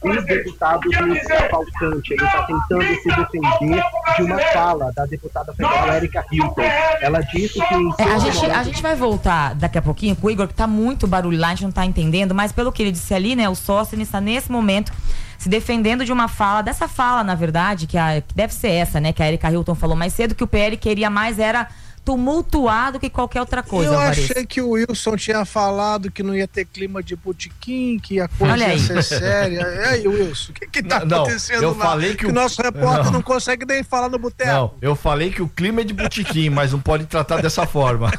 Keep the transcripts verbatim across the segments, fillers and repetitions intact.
o deputado Luiz Cavalcante. Ele está tentando se defender de uma fala da deputada federal Erika Hilton. Ela disse que... Em é, a, gente, a gente vai voltar daqui a pouquinho com o Igor, que tá muito barulho lá, a gente não tá entendendo, mas pelo que ele disse ali, né, o Sóstenes está nesse momento se defendendo de uma fala, dessa fala, na verdade, que, a, que deve ser essa, né, que a Erika Hilton falou mais cedo, que o P L queria mais era tumultuado que qualquer outra coisa. Eu Alvarez. achei que o Wilson tinha falado que não ia ter clima de botequim, que a coisa ia ser séria. E aí, Wilson, o que que tá não, acontecendo eu lá? Falei que, que o o nosso repórter não. não consegue nem falar no boteco. Não, eu falei que o clima é de botequim, mas não pode tratar dessa forma.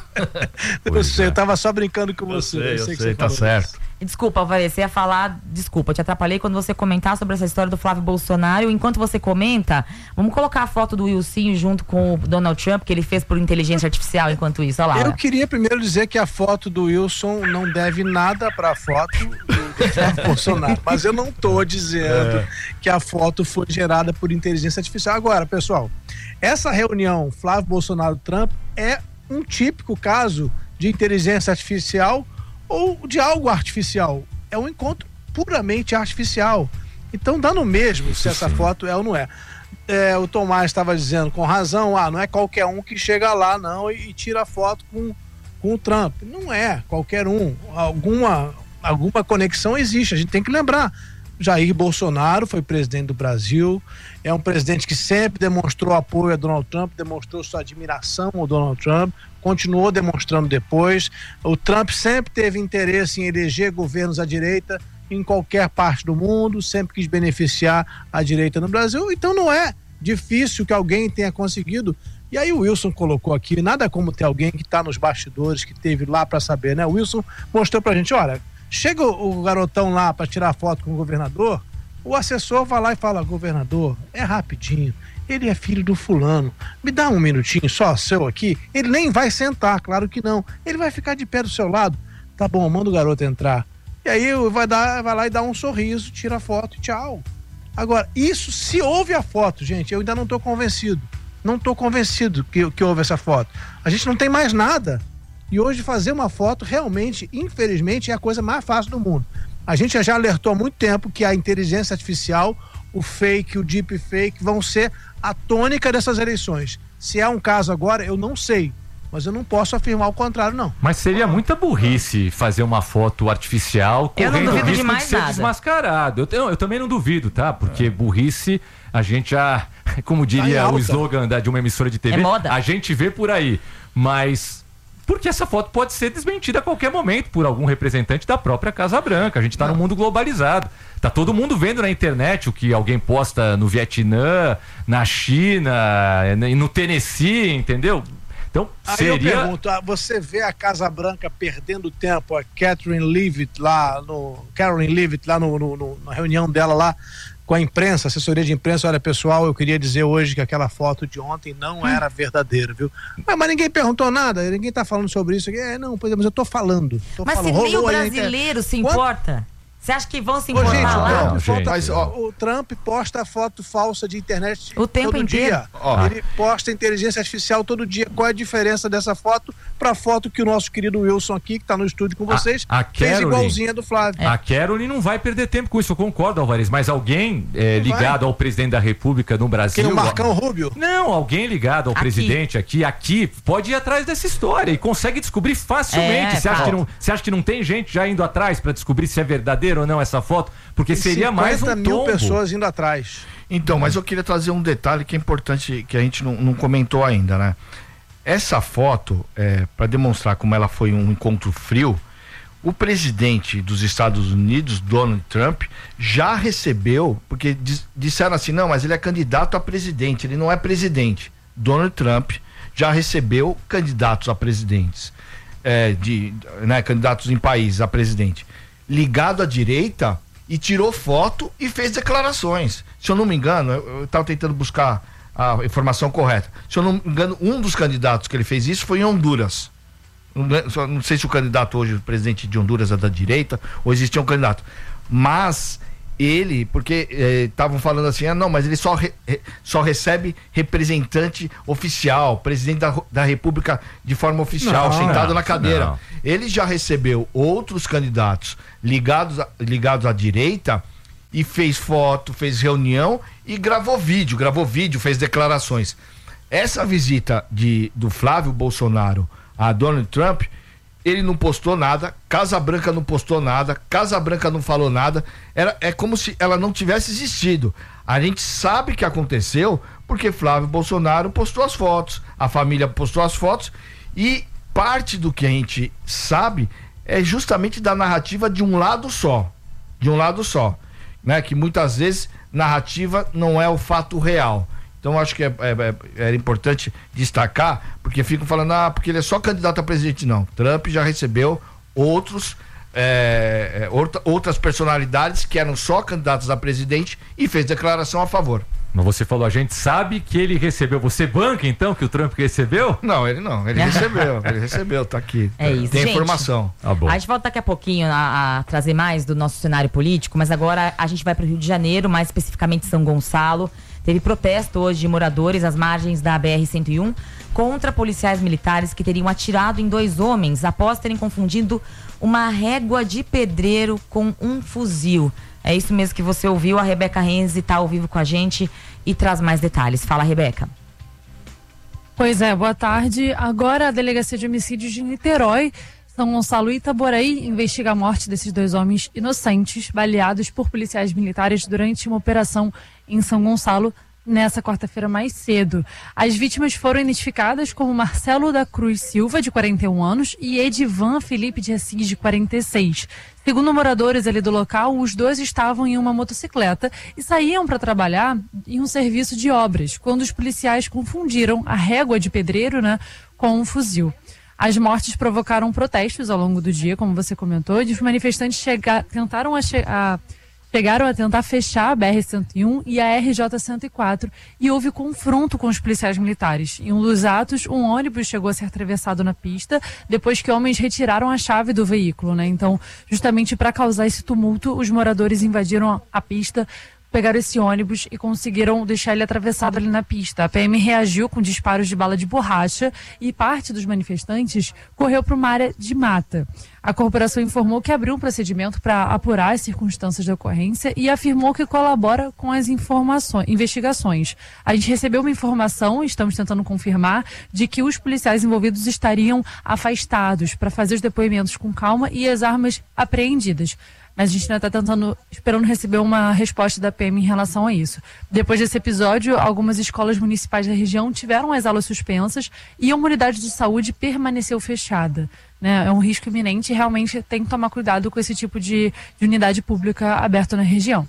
Eu sei, é. eu tava só brincando com você. Eu sei, eu eu sei, que você tá certo. Isso. Desculpa, Alvarez, você ia falar, desculpa, te atrapalhei quando você comentar sobre essa história do Flávio Bolsonaro. Enquanto você comenta, vamos colocar a foto do Wilson junto com o Donald Trump, que ele fez por inteligência artificial enquanto isso. Olha lá. Eu queria primeiro dizer que a foto do Wilson não deve nada para a foto do Flávio Bolsonaro, mas eu não tô dizendo é. que a foto foi gerada por inteligência artificial. Agora, pessoal, essa reunião Flávio Bolsonaro-Trump é um típico caso de inteligência artificial ou de algo artificial. É um encontro puramente artificial. Então dá no mesmo se essa foto é ou não é. É, o Tomás estava dizendo com razão, ah, não é qualquer um que chega lá não e, e tira foto com, com o Trump. Não é qualquer um. Alguma, alguma conexão existe, a gente tem que lembrar. Jair Bolsonaro foi presidente do Brasil, é um presidente que sempre demonstrou apoio a Donald Trump, demonstrou sua admiração ao Donald Trump, continuou demonstrando depois. O Trump sempre teve interesse em eleger governos à direita em qualquer parte do mundo, sempre quis beneficiar a direita no Brasil, então não é difícil que alguém tenha conseguido. E aí o Wilson colocou aqui, nada como ter alguém que está nos bastidores, que teve lá para saber, né? O Wilson mostrou pra gente, olha, chega o, o garotão lá para tirar foto com o governador, o assessor vai lá e fala, governador, é rapidinho, ele é filho do fulano, me dá um minutinho só seu aqui, ele nem vai sentar, claro que não, ele vai ficar de pé do seu lado, tá bom, manda o garoto entrar. E aí vai, dar, vai lá e dá um sorriso, tira a foto e tchau. Agora, isso, se houve a foto, gente, eu ainda não tô convencido, não tô convencido que, que houve essa foto. A gente não tem mais nada. E hoje fazer uma foto realmente, infelizmente, é a coisa mais fácil do mundo. A gente já alertou há muito tempo que a inteligência artificial, o fake, o deepfake vão ser a tônica dessas eleições. Se é um caso agora, eu não sei. Mas eu não posso afirmar o contrário, não. Mas seria muita burrice fazer uma foto artificial correndo o risco de ser nada. desmascarado. Eu, eu, eu também não duvido, tá? Porque é. burrice, a gente já, como diria o slogan da, de uma emissora de T V, é moda. A gente vê por aí. Mas... porque essa foto pode ser desmentida a qualquer momento por algum representante da própria Casa Branca. A gente está num mundo globalizado. Tá todo mundo vendo na internet o que alguém posta no Vietnã, na China, no Tennessee, entendeu? Então, aí seria... eu pergunto, você vê a Casa Branca perdendo tempo, a Catherine Leavitt lá no... Caroline Leavitt lá no, no, no, na reunião dela lá com a imprensa, assessoria de imprensa, olha pessoal, eu queria dizer hoje que aquela foto de ontem não era verdadeira, viu? Mas, mas ninguém perguntou nada, ninguém tá falando sobre isso aqui. É, não, pois é, mas eu tô falando. Tô mas falando. se nem o Rolou brasileiro aí, se importa? Você acha que vão se Ô, importar gente, lá? Não, Não, gente. mas, ó, o Trump posta foto falsa de internet o tempo todo inteiro. dia. Ó. Ele posta inteligência artificial todo dia. Qual é a diferença dessa foto para a foto que o nosso querido Wilson aqui, que está no estúdio com vocês, a, a fez Caroline, igualzinha do Flávio? É. A Caroline não vai perder tempo com isso, eu concordo, Alvarez, mas alguém é, ligado vai. ao presidente da República no Brasil... Quem, o Marcão Rubio? Não, alguém ligado ao aqui. presidente aqui, aqui, pode ir atrás dessa história e consegue descobrir facilmente. Você é, acha, tá. acha que não tem gente já indo atrás para descobrir se é verdadeiro ou não essa foto? Porque seria mais um tombo. cinquenta mil pessoas indo atrás. Então, mas eu queria trazer um detalhe que é importante, que a gente não, não comentou ainda, né? Essa foto, é, para demonstrar como ela foi um encontro frio, o presidente dos Estados Unidos, Donald Trump, já recebeu, porque dis, disseram assim, não, mas ele é candidato a presidente, ele não é presidente. Donald Trump já recebeu candidatos a presidentes, é, de, né, candidatos em países a presidente, ligado à direita, e tirou foto e fez declarações. Se eu não me engano, eu estava tentando buscar a informação correta. Se eu não me engano, um dos candidatos que ele fez isso foi em Honduras. Não, não sei se o candidato hoje, o presidente de Honduras, é da direita, ou existia um candidato. Mas ele, porque estavam eh, falando assim, ah, não, mas ele só, re, só recebe representante oficial, presidente da, da República de forma oficial, não, sentado não, na cadeira. Não. Ele já recebeu outros candidatos ligados, a, ligados à direita e fez foto, fez reunião e gravou vídeo, gravou vídeo, fez declarações. Essa visita de, do Flávio Bolsonaro a Donald Trump, ele não postou nada, Casa Branca não postou nada, Casa Branca não falou nada, era, é como se ela não tivesse existido. A gente sabe que aconteceu porque Flávio Bolsonaro postou as fotos, a família postou as fotos, e parte do que a gente sabe é justamente da narrativa de um lado só, de um lado só, né? Que muitas vezes narrativa não é o fato real. Então acho que é, é, é importante destacar, porque ficam falando, ah, porque ele é só candidato a presidente. Não, Trump já recebeu outros é, outra, outras personalidades que eram só candidatos a presidente e fez declaração a favor. Mas você falou, a gente sabe que ele recebeu. Você banca, então, que o Trump recebeu? Não, ele não. Ele recebeu. Ele recebeu, tá aqui. É isso, tem gente, informação. Tá bom. A gente volta daqui a pouquinho a, a trazer mais do nosso cenário político, mas agora a gente vai para o Rio de Janeiro, mais especificamente São Gonçalo. Teve protesto hoje de moradores às margens da B R cento e um contra policiais militares que teriam atirado em dois homens após terem confundido uma régua de pedreiro com um fuzil. É isso mesmo que você ouviu. A Rebeca Renzi está ao vivo com a gente e traz mais detalhes. Fala, Rebeca. Pois é, boa tarde. Agora a Delegacia de Homicídios de Niterói, São Gonçalo e Itaboraí investiga a morte desses dois homens inocentes baleados por policiais militares durante uma operação em São Gonçalo nessa quarta-feira mais cedo. As vítimas foram identificadas como Marcelo da Cruz Silva, de quarenta e um anos, e Edivan Felipe de Assis, de quarenta e seis. Segundo moradores ali do local, os dois estavam em uma motocicleta e saíam para trabalhar em um serviço de obras, quando os policiais confundiram a régua de pedreiro, né, com um fuzil. As mortes provocaram protestos ao longo do dia, como você comentou, e os manifestantes chega, tentaram a, che, a chegaram a tentar fechar a B R cento e um e a R J cento e quatro e houve confronto com os policiais militares. Em um dos atos, um ônibus chegou a ser atravessado na pista depois que homens retiraram a chave do veículo, né? Então, justamente para causar esse tumulto, os moradores invadiram a pista, pegaram esse ônibus e conseguiram deixar ele atravessado ali na pista. A P M reagiu com disparos de bala de borracha e parte dos manifestantes correu para uma área de mata. A corporação informou que abriu um procedimento para apurar as circunstâncias da ocorrência e afirmou que colabora com as informações, investigações. A gente recebeu uma informação, estamos tentando confirmar, de que os policiais envolvidos estariam afastados para fazer os depoimentos com calma e as armas apreendidas. Mas a gente ainda está tentando, esperando receber uma resposta da P M em relação a isso. Depois desse episódio, algumas escolas municipais da região tiveram as aulas suspensas e a unidade de saúde permaneceu fechada. Né? É um risco iminente e realmente tem que tomar cuidado com esse tipo de, de unidade pública aberta na região.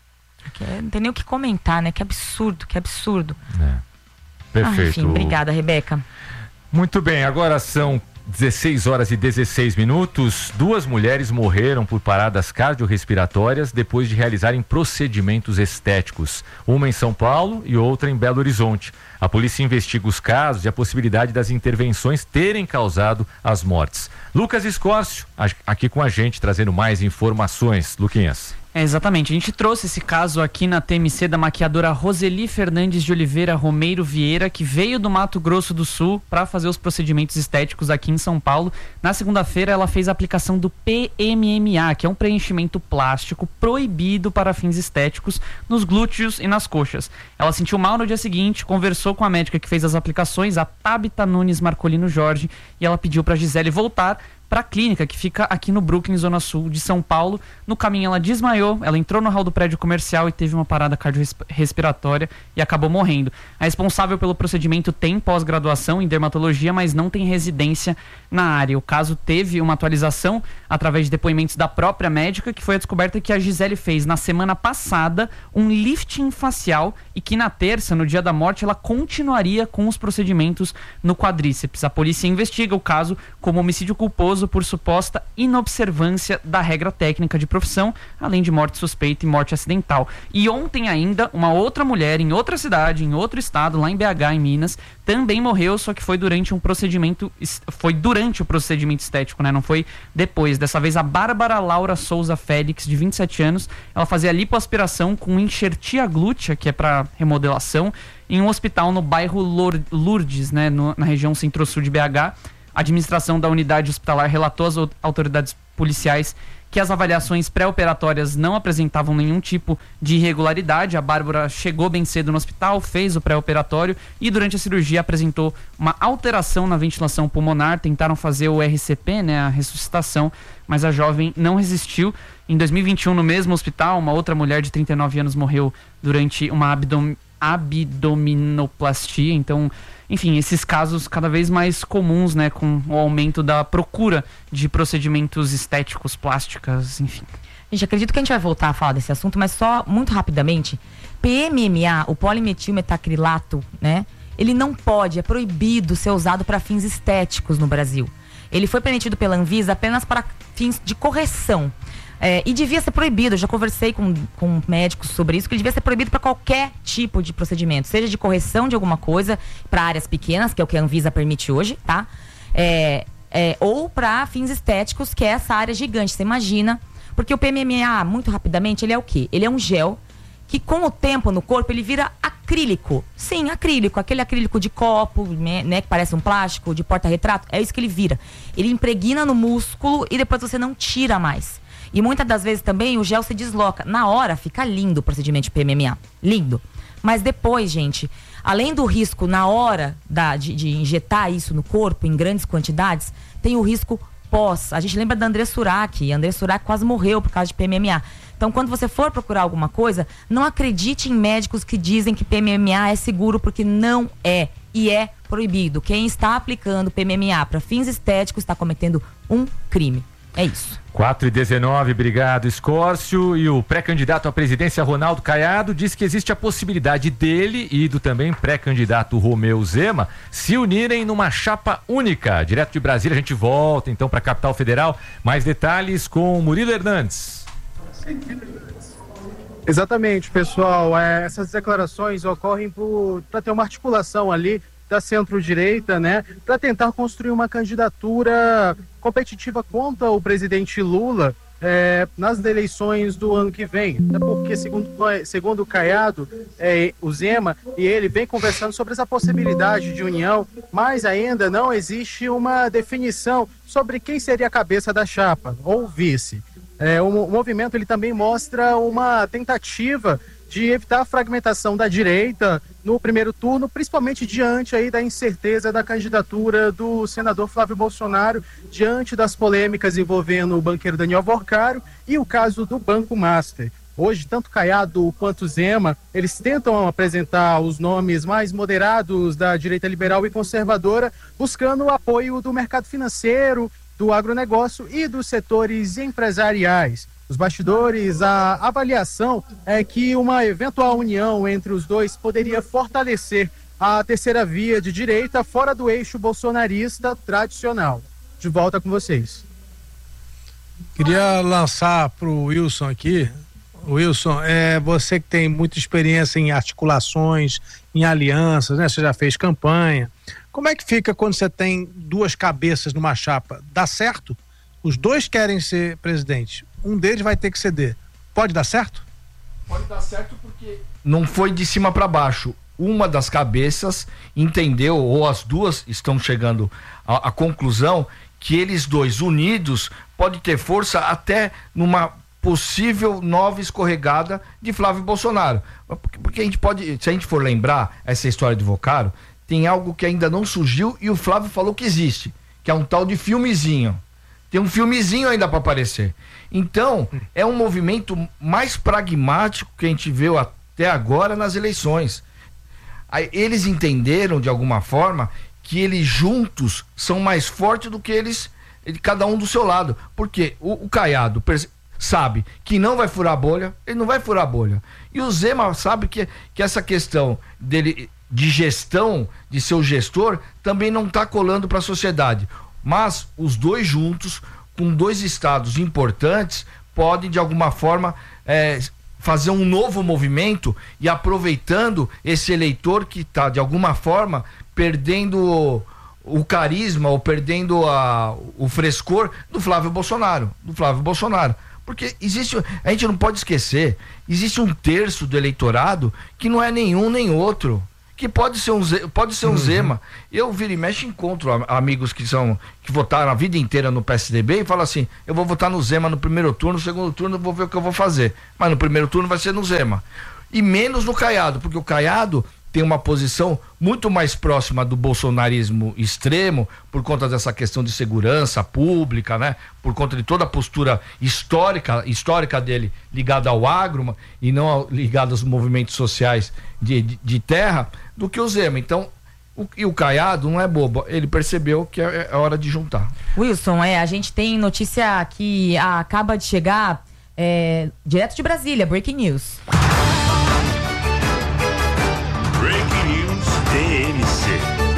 Não tem nem o que comentar, né? Que absurdo, que absurdo. É. Perfeito. Ah, enfim, obrigada, Rebeca. Muito bem, agora são dezesseis horas e dezesseis minutos. Duas mulheres morreram por paradas cardiorrespiratórias depois de realizarem procedimentos estéticos. Uma em São Paulo e outra em Belo Horizonte. A polícia investiga os casos e a possibilidade das intervenções terem causado as mortes. Lucas Escórcio, aqui com a gente, trazendo mais informações. Luquinhas. É, exatamente, a gente trouxe esse caso aqui na T M C da maquiadora Roseli Fernandes de Oliveira Romeiro Vieira, que veio do Mato Grosso do Sul para fazer os procedimentos estéticos aqui em São Paulo. Na segunda-feira ela fez a aplicação do P M M A, que é um preenchimento plástico proibido para fins estéticos nos glúteos e nas coxas. Ela sentiu mal no dia seguinte, conversou com a médica que fez as aplicações, a Tabita Nunes Marcolino Jorge, e ela pediu para a Gisele voltar para a clínica que fica aqui no Brooklyn, Zona Sul de São Paulo. No caminho ela desmaiou, ela entrou no hall do prédio comercial e teve uma parada cardiorrespiratória e acabou morrendo. A responsável pelo procedimento tem pós-graduação em dermatologia, mas não tem residência na área. O caso teve uma atualização através de depoimentos da própria médica, que foi a descoberta que a Gisele fez na semana passada um lifting facial e que na terça, no dia da morte, ela continuaria com os procedimentos no quadríceps. A polícia investiga o caso como homicídio culposo por suposta inobservância da regra técnica de profissão, além de morte suspeita e morte acidental. E ontem ainda, uma outra mulher em outra cidade, em outro estado, lá em B H, em Minas, também morreu, só que foi durante um procedimento, foi durante o procedimento estético, né? Não foi depois. Dessa vez a Bárbara Laura Souza Félix, de vinte e sete anos, ela fazia lipoaspiração com enxertia glútea, que é para remodelação, em um hospital no bairro Lourdes, né? No, na região centro-sul de B H. A administração da unidade hospitalar relatou às autoridades policiais que as avaliações pré-operatórias não apresentavam nenhum tipo de irregularidade. A Bárbara chegou bem cedo no hospital, fez o pré-operatório e durante a cirurgia apresentou uma alteração na ventilação pulmonar. Tentaram fazer o R C P, né, a ressuscitação, mas a jovem não resistiu. Em dois mil e vinte e um, no mesmo hospital, uma outra mulher de trinta e nove anos morreu durante uma abdom- abdominoplastia. Então, enfim, esses casos cada vez mais comuns, né, com o aumento da procura de procedimentos estéticos, plásticas, enfim. Gente, acredito que a gente vai voltar a falar desse assunto, mas só muito rapidamente. P M M A, o polimetilmetacrilato, né, ele não pode, é proibido ser usado para fins estéticos no Brasil. Ele foi permitido pela Anvisa apenas para fins de correção. É, e devia ser proibido, eu já conversei com, com médicos sobre isso, que ele devia ser proibido para qualquer tipo de procedimento, seja de correção de alguma coisa, para áreas pequenas, que é o que a Anvisa permite hoje, tá? É, é, ou para fins estéticos, que é essa área gigante, você imagina. Porque o P M M A, muito rapidamente, ele é o quê? Ele é um gel que com o tempo no corpo ele vira acrílico. Sim, acrílico, aquele acrílico de copo, né, que parece um plástico, de porta-retrato, é isso que ele vira. Ele impregna no músculo e depois você não tira mais. E muitas das vezes também o gel se desloca. Na hora fica lindo o procedimento de P M M A. Lindo. Mas depois, gente, além do risco na hora da, de, de injetar isso no corpo em grandes quantidades, tem o risco pós. A gente lembra da André Surak. A André Surak quase morreu por causa de P M M A. Então, quando você for procurar alguma coisa, não acredite em médicos que dizem que P M M A é seguro, porque não é. E é proibido. Quem está aplicando P M M A para fins estéticos está cometendo um crime. É isso. quatro e dezenove, obrigado, Escórcio. E o pré-candidato à presidência, Ronaldo Caiado, diz que existe a possibilidade dele e do também pré-candidato Romeu Zema se unirem numa chapa única. Direto de Brasília, a gente volta então para a capital federal. Mais detalhes com Murilo Hernandes. Exatamente, pessoal. É, essas declarações ocorrem para ter uma articulação ali da centro-direita, né, para tentar construir uma candidatura competitiva contra o presidente Lula é, nas eleições do ano que vem. É porque, segundo, segundo o Caiado, é, o Zema e ele vem conversando sobre essa possibilidade de união, mas ainda não existe uma definição sobre quem seria a cabeça da chapa, ou vice. É, o, o movimento ele também mostra uma tentativa de evitar a fragmentação da direita no primeiro turno, principalmente diante aí da incerteza da candidatura do senador Flávio Bolsonaro, diante das polêmicas envolvendo o banqueiro Daniel Vorcário e o caso do Banco Master. Hoje, tanto Caiado quanto Zema, eles tentam apresentar os nomes mais moderados da direita liberal e conservadora, buscando o apoio do mercado financeiro, do agronegócio e dos setores empresariais. Os bastidores, a avaliação é que uma eventual união entre os dois poderia fortalecer a terceira via de direita fora do eixo bolsonarista tradicional. De volta com vocês. Queria lançar para o Wilson aqui. Wilson, é você que tem muita experiência em articulações, em alianças, né? Você já fez campanha. Como é que fica quando você tem duas cabeças numa chapa? Dá certo? Os dois querem ser presidente. Um deles vai ter que ceder. Pode dar certo? Pode dar certo porque não foi de cima para baixo. Uma das cabeças entendeu, ou as duas estão chegando à, à conclusão que eles dois unidos podem ter força até numa possível nova escorregada de Flávio Bolsonaro. Porque, porque a gente pode, se a gente for lembrar essa história de Vocaro, tem algo que ainda não surgiu e o Flávio falou que existe, que é um tal de filmezinho. Tem um filmezinho ainda para aparecer. Então, é um movimento mais pragmático que a gente viu até agora nas eleições. Aí, eles entenderam, de alguma forma, que eles juntos são mais fortes do que eles, cada um do seu lado. Porque o, o Caiado sabe que não vai furar a bolha, ele não vai furar a bolha. E o Zema sabe que, que essa questão dele, de gestão, de ser o gestor, também não está colando para a sociedade. Mas os dois juntos, com dois estados importantes, podem de alguma forma é, fazer um novo movimento e aproveitando esse eleitor que está de alguma forma perdendo o, o carisma ou perdendo a, o frescor do Flávio Bolsonaro, do Flávio Bolsonaro. Porque existe, a gente não pode esquecer, existe um terço do eleitorado que não é nenhum nem outro, que pode ser um, pode ser um uhum. Zema. Eu viro e mexe encontro amigos que são que votaram a vida inteira no P S D B e falam assim, eu vou votar no Zema no primeiro turno, no segundo turno eu vou ver o que eu vou fazer. Mas no primeiro turno vai ser no Zema. E menos no Caiado, porque o Caiado tem uma posição muito mais próxima do bolsonarismo extremo, por conta dessa questão de segurança pública, né? Por conta de toda a postura histórica, histórica dele ligada ao agro e não ao, ligada aos movimentos sociais de, de, de terra, do que o Zema. Então, o, e o Caiado não é bobo, ele percebeu que é, é hora de juntar. Wilson, é, a gente tem notícia que ah, acaba de chegar é, direto de Brasília, Breaking News. Breaking News T M C.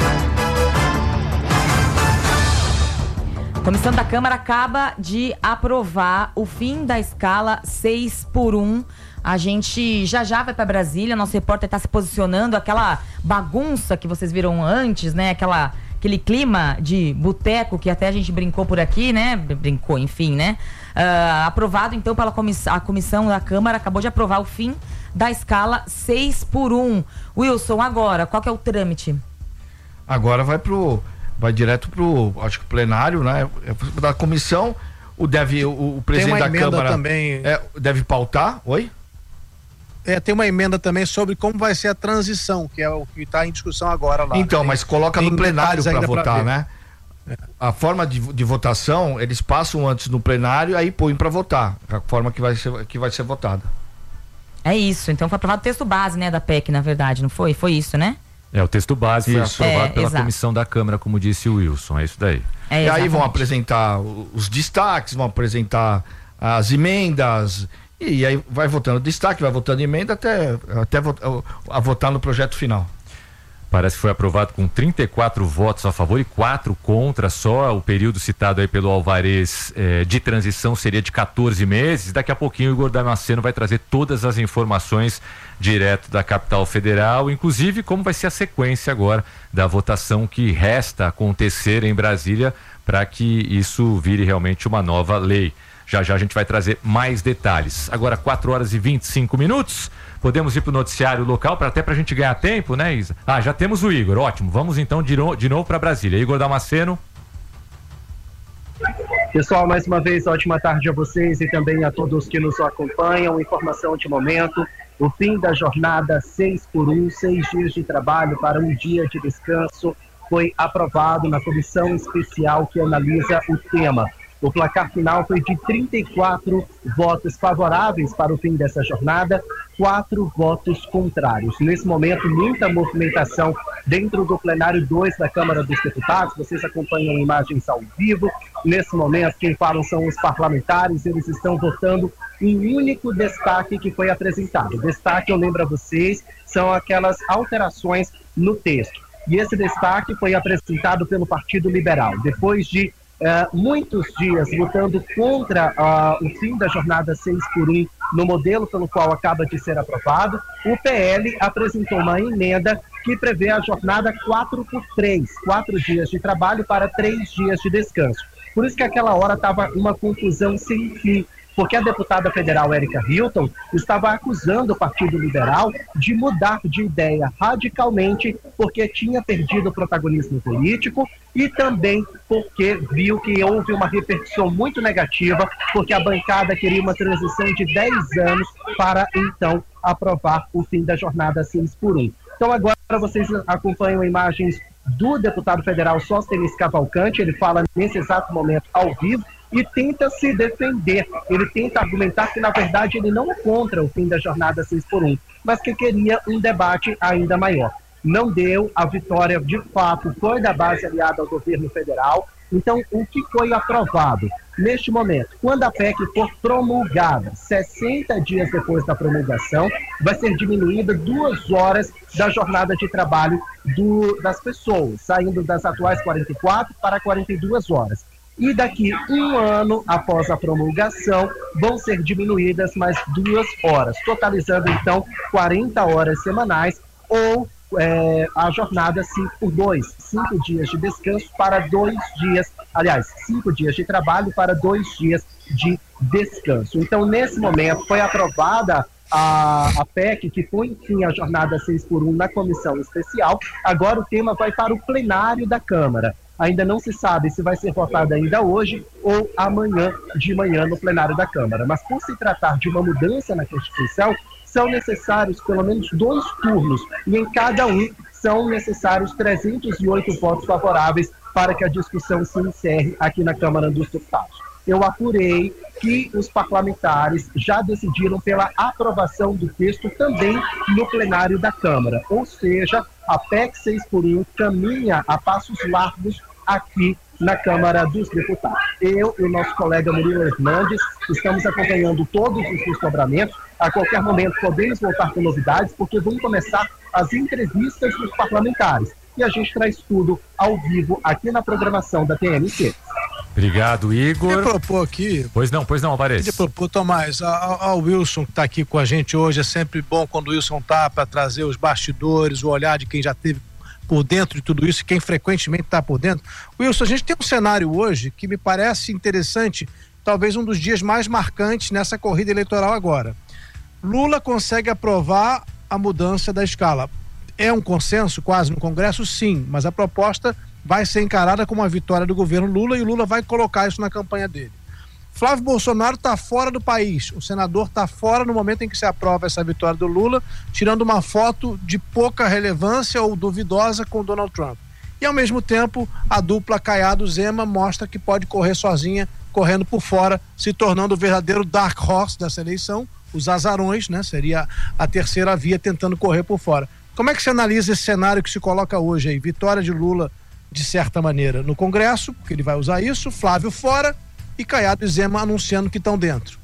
A Comissão da Câmara acaba de aprovar o fim da escala seis por um. A gente já já vai para Brasília, nosso repórter está se posicionando, aquela bagunça que vocês viram antes, né? Aquela, aquele clima de boteco que até a gente brincou por aqui, né? Brincou, enfim, né? Uh, aprovado então pela comissão, a Comissão da Câmara acabou de aprovar o fim da escala seis por um. Wilson, agora, qual que é o trâmite? Agora vai pro vai direto pro, acho que plenário, né? Da comissão, o deve o, o presidente da Câmara também é, deve pautar. Oi? É, tem uma emenda também sobre como vai ser a transição, que é o que está em discussão agora lá. Então, né? mas coloca tem no plenário para votar, pra né? É. A forma de, de votação, eles passam antes no plenário, aí põem para votar, a forma que vai ser, que vai ser votada. É isso, então foi aprovado o texto base, né, da P E C, na verdade, não foi? Foi isso, né? É, o texto base isso. foi aprovado é, pela exato. Comissão da Câmara, como disse o Wilson, é isso daí. É, e aí vão apresentar os destaques, vão apresentar as emendas, e aí vai votando destaque, vai votando emenda até, até a votar no projeto final. Parece que foi aprovado com trinta e quatro votos a favor e quatro contra. Só o período citado aí pelo Alvarez eh, de transição seria de quatorze meses. Daqui a pouquinho o Igor Damasceno vai trazer todas as informações direto da capital federal, inclusive como vai ser a sequência agora da votação que resta acontecer em Brasília para que isso vire realmente uma nova lei. Já já a gente vai trazer mais detalhes. Agora quatro horas e vinte e cinco minutos. Podemos ir para o noticiário local, pra, até para a gente ganhar tempo, né, Isa? Ah, já temos o Igor, ótimo. Vamos então de, no, de novo para Brasília. Igor Damasceno. Pessoal, mais uma vez, ótima tarde a vocês e também a todos que nos acompanham. Informação de momento, o fim da jornada seis por um, seis dias de trabalho para um dia de descanso, foi aprovado na comissão especial que analisa o tema. O placar final foi de trinta e quatro votos favoráveis para o fim dessa jornada, quatro votos contrários. Nesse momento, muita movimentação dentro do plenário dois da Câmara dos Deputados. Vocês acompanham imagens ao vivo. Nesse momento, quem falam são os parlamentares. Eles estão votando um único destaque que foi apresentado. O destaque, eu lembro a vocês, são aquelas alterações no texto. E esse destaque foi apresentado pelo Partido Liberal. Depois de Uh, muitos dias lutando contra uh, o fim da jornada seis por um no modelo pelo qual acaba de ser aprovado, o P L apresentou uma emenda que prevê a jornada quatro por três, quatro dias de trabalho para três dias de descanso. Por isso que aquela hora estava uma confusão sem fim, porque a deputada federal Érica Hilton estava acusando o Partido Liberal de mudar de ideia radicalmente, porque tinha perdido o protagonismo político e também porque viu que houve uma repercussão muito negativa, porque a bancada queria uma transição de dez anos para, então, aprovar o fim da jornada seis por um. Então, agora vocês acompanham imagens do deputado federal Sóstenes Cavalcante. Ele fala nesse exato momento ao vivo e tenta se defender. Ele tenta argumentar que, na verdade, ele não é contra o fim da jornada seis por um, mas que queria um debate ainda maior. Não deu, a vitória, de fato, foi da base aliada ao governo federal. Então, o que foi aprovado? Neste momento, quando a P E C for promulgada, sessenta dias depois da promulgação, vai ser diminuída duas horas da jornada de trabalho do, das pessoas, saindo das atuais quarenta e quatro para quarenta e duas horas. E daqui um ano após a promulgação, vão ser diminuídas mais duas horas, totalizando então quarenta horas semanais, ou é, a jornada cinco por dois, cinco dias de descanso para dois dias, aliás, cinco dias de trabalho para dois dias de descanso. Então, nesse momento, foi aprovada a, a P E C que põe fim à jornada seis por um na comissão especial. Agora o tema vai para o plenário da Câmara. Ainda não se sabe se vai ser votado ainda hoje ou amanhã de manhã no plenário da Câmara. Mas por se tratar de uma mudança na Constituição, são necessários pelo menos dois turnos e em cada um são necessários trezentos e oito votos favoráveis para que a discussão se encerre aqui na Câmara dos Deputados. Eu apurei que os parlamentares já decidiram pela aprovação do texto também no plenário da Câmara. Ou seja, a P E C seis por um caminha a passos largos aqui na Câmara dos Deputados. Eu e o nosso colega Murilo Hernandes estamos acompanhando todos os desdobramentos. A qualquer momento podemos voltar com novidades, porque vão começar as entrevistas dos parlamentares. E a gente traz tudo ao vivo aqui na programação da T M C. Obrigado, Igor. Eu propor aqui. Pois não, pois não, Alvarez. Eu propor, Tomás, ao Wilson que está aqui com a gente hoje, é sempre bom quando o Wilson está para trazer os bastidores, o olhar de quem já teve por dentro de tudo isso e quem frequentemente está por dentro. Wilson, a gente tem um cenário hoje que me parece interessante, talvez um dos dias mais marcantes nessa corrida eleitoral agora. Lula consegue aprovar a mudança da escala. É um consenso quase no Congresso? Sim, mas a proposta vai ser encarada como uma vitória do governo Lula e o Lula vai colocar isso na campanha dele. Flávio Bolsonaro está fora do país, o senador está fora no momento em que se aprova essa vitória do Lula, tirando uma foto de pouca relevância ou duvidosa com Donald Trump. E ao mesmo tempo, a dupla Caiado-Zema mostra que pode correr sozinha, correndo por fora, se tornando o verdadeiro dark horse dessa eleição, os azarões, né? Seria a terceira via tentando correr por fora. Como é que você analisa esse cenário que se coloca hoje aí? Vitória de Lula, de certa maneira, no Congresso, porque ele vai usar isso, Flávio fora e Caiado e Zema anunciando que estão dentro.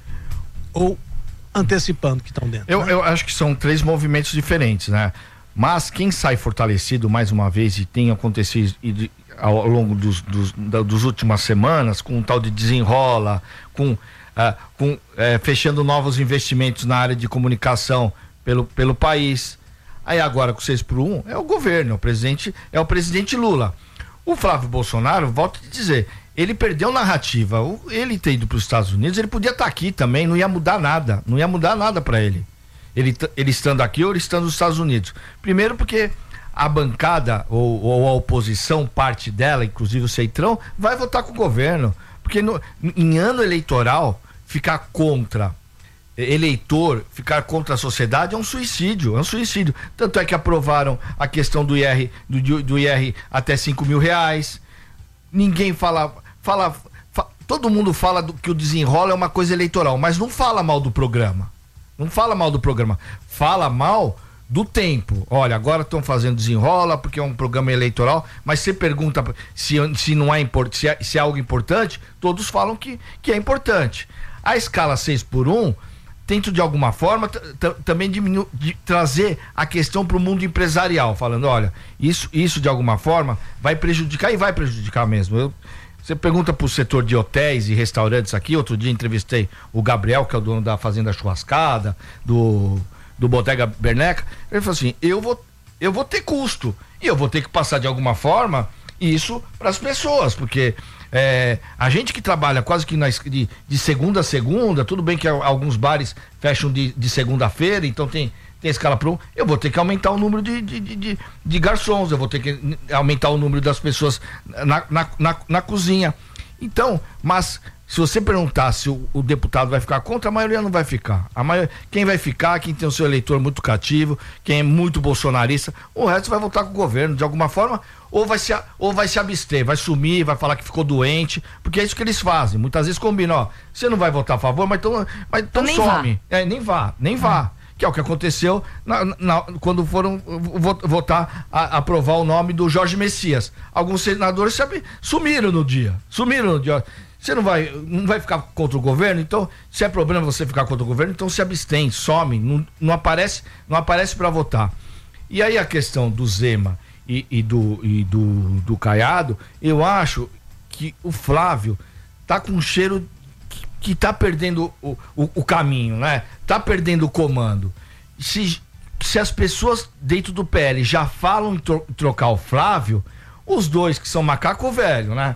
Ou antecipando que estão dentro. Eu, né? eu acho que são três movimentos diferentes, né? Mas quem sai fortalecido, mais uma vez, e tem acontecido ao longo dos, dos, das últimas semanas, com um tal de desenrola, com, uh, com uh, fechando novos investimentos na área de comunicação pelo, pelo país. Aí agora com seis por um é o governo, é o presidente, é o presidente Lula. O Flávio Bolsonaro, volto a te dizer, ele perdeu narrativa. O, ele ter ido para os Estados Unidos, ele podia estar aqui também, não ia mudar nada, não ia mudar nada para ele. ele. Ele estando aqui ou ele estando nos Estados Unidos. Primeiro porque a bancada ou, ou a oposição, parte dela, inclusive o Centrão, vai votar com o governo. Porque no, em ano eleitoral, ficar contra eleitor, ficar contra a sociedade é um suicídio, é um suicídio. Tanto é que aprovaram a questão do I R, do, do I R até cinco mil reais. Ninguém fala, fala, fa, todo mundo fala do, que o desenrola é uma coisa eleitoral, mas não fala mal do programa. Não fala mal do programa, fala mal do tempo. Olha, agora estão fazendo desenrola porque é um programa eleitoral, mas você pergunta se, se não é importante, se é, se é algo importante, todos falam que, que é importante. A escala seis por um tento de alguma forma t- t- também diminu- de trazer a questão para o mundo empresarial, falando, olha, isso, isso de alguma forma vai prejudicar e vai prejudicar mesmo. Eu, você pergunta para o setor de hotéis e restaurantes aqui, outro dia entrevistei o Gabriel, que é o dono da Fazenda Churrascada, do, do Bodega Berneca, ele falou assim, eu vou, eu vou ter custo e eu vou ter que passar de alguma forma isso para as pessoas, porque É, a gente que trabalha quase que na, de, de segunda a segunda, tudo bem que alguns bares fecham de, de segunda-feira, então tem, tem escala para um, eu vou ter que aumentar o número de, de, de, de garçons, eu vou ter que aumentar o número das pessoas na, na, na, na cozinha. Então, mas se você perguntar se o, o deputado vai ficar contra, a maioria não vai ficar. A maioria, quem vai ficar, quem tem o seu eleitor muito cativo, quem é muito bolsonarista, o resto vai votar com o governo de alguma forma, ou vai se, ou vai se abster, vai sumir, vai falar que ficou doente, porque é isso que eles fazem. Muitas vezes combinam, ó, você não vai votar a favor, mas então, mas então nem some. Vá. É, nem vá, nem vá. É. Que é o que aconteceu na, na, quando foram votar, a, aprovar o nome do Jorge Messias. Alguns senadores sabe, sumiram no dia, sumiram no dia. Você não vai, não vai ficar contra o governo, então, se é problema você ficar contra o governo, então se abstém, some, não, não aparece, não aparece para votar. E aí a questão do Zema e, e, do, e do, do Caiado, eu acho que o Flávio tá com um cheiro que, que tá perdendo o, o, o caminho, né? Tá perdendo o comando. Se, se as pessoas dentro do P L já falam em tro, trocar o Flávio, os dois que são macaco velho, né?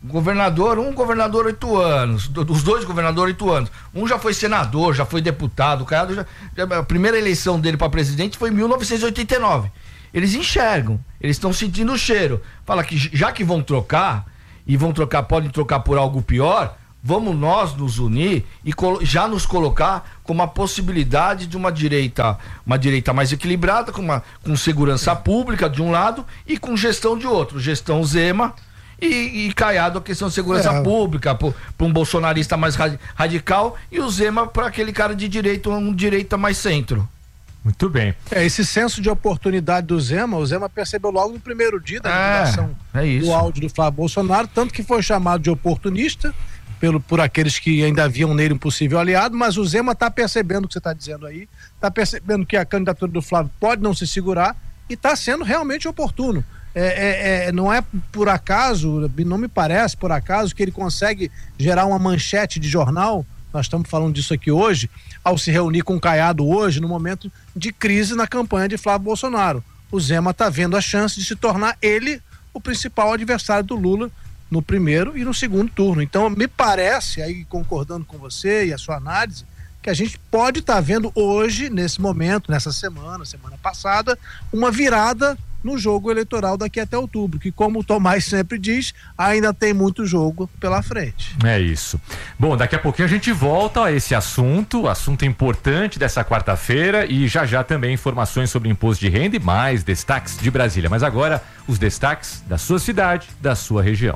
governador, um governador oito anos, do, os dois governadores oito anos. Um já foi senador, já foi deputado, o Caiado já, já, a primeira eleição dele para presidente foi em mil novecentos e oitenta e nove. Eles enxergam, eles estão sentindo o cheiro. Fala que já que vão trocar, e vão trocar, podem trocar por algo pior, vamos nós nos unir e já nos colocar como a possibilidade de uma direita, uma direita mais equilibrada, com, uma, com segurança pública de um lado e com gestão de outro, gestão Zema e, e Caiado a questão de segurança é. pública, para um bolsonarista mais radical, e o Zema para aquele cara de direita, um direita mais centro. Muito bem. É, esse senso de oportunidade do Zema, o Zema percebeu logo no primeiro dia da divulgação é, é do áudio do Flávio Bolsonaro, tanto que foi chamado de oportunista pelo, por aqueles que ainda viam nele um possível aliado, mas o Zema está percebendo o que você está dizendo aí, está percebendo que a candidatura do Flávio pode não se segurar e está sendo realmente oportuno. É, é, é, não é por acaso, não me parece por acaso que ele consegue gerar uma manchete de jornal, nós estamos falando disso aqui hoje, ao se reunir com o Caiado hoje, no momento de crise na campanha de Flávio Bolsonaro. O Zema está vendo a chance de se tornar ele o principal adversário do Lula no primeiro e no segundo turno. Então, me parece, aí concordando com você e a sua análise, que a gente pode estar tá vendo hoje, nesse momento, nessa semana, semana passada, uma virada no jogo eleitoral daqui até outubro, que, como o Tomás sempre diz, ainda tem muito jogo pela frente. É isso. Bom, daqui a pouquinho a gente volta a esse assunto, assunto importante dessa quarta-feira, e já já também informações sobre imposto de renda e mais destaques de Brasília. Mas agora, os destaques da sua cidade, da sua região.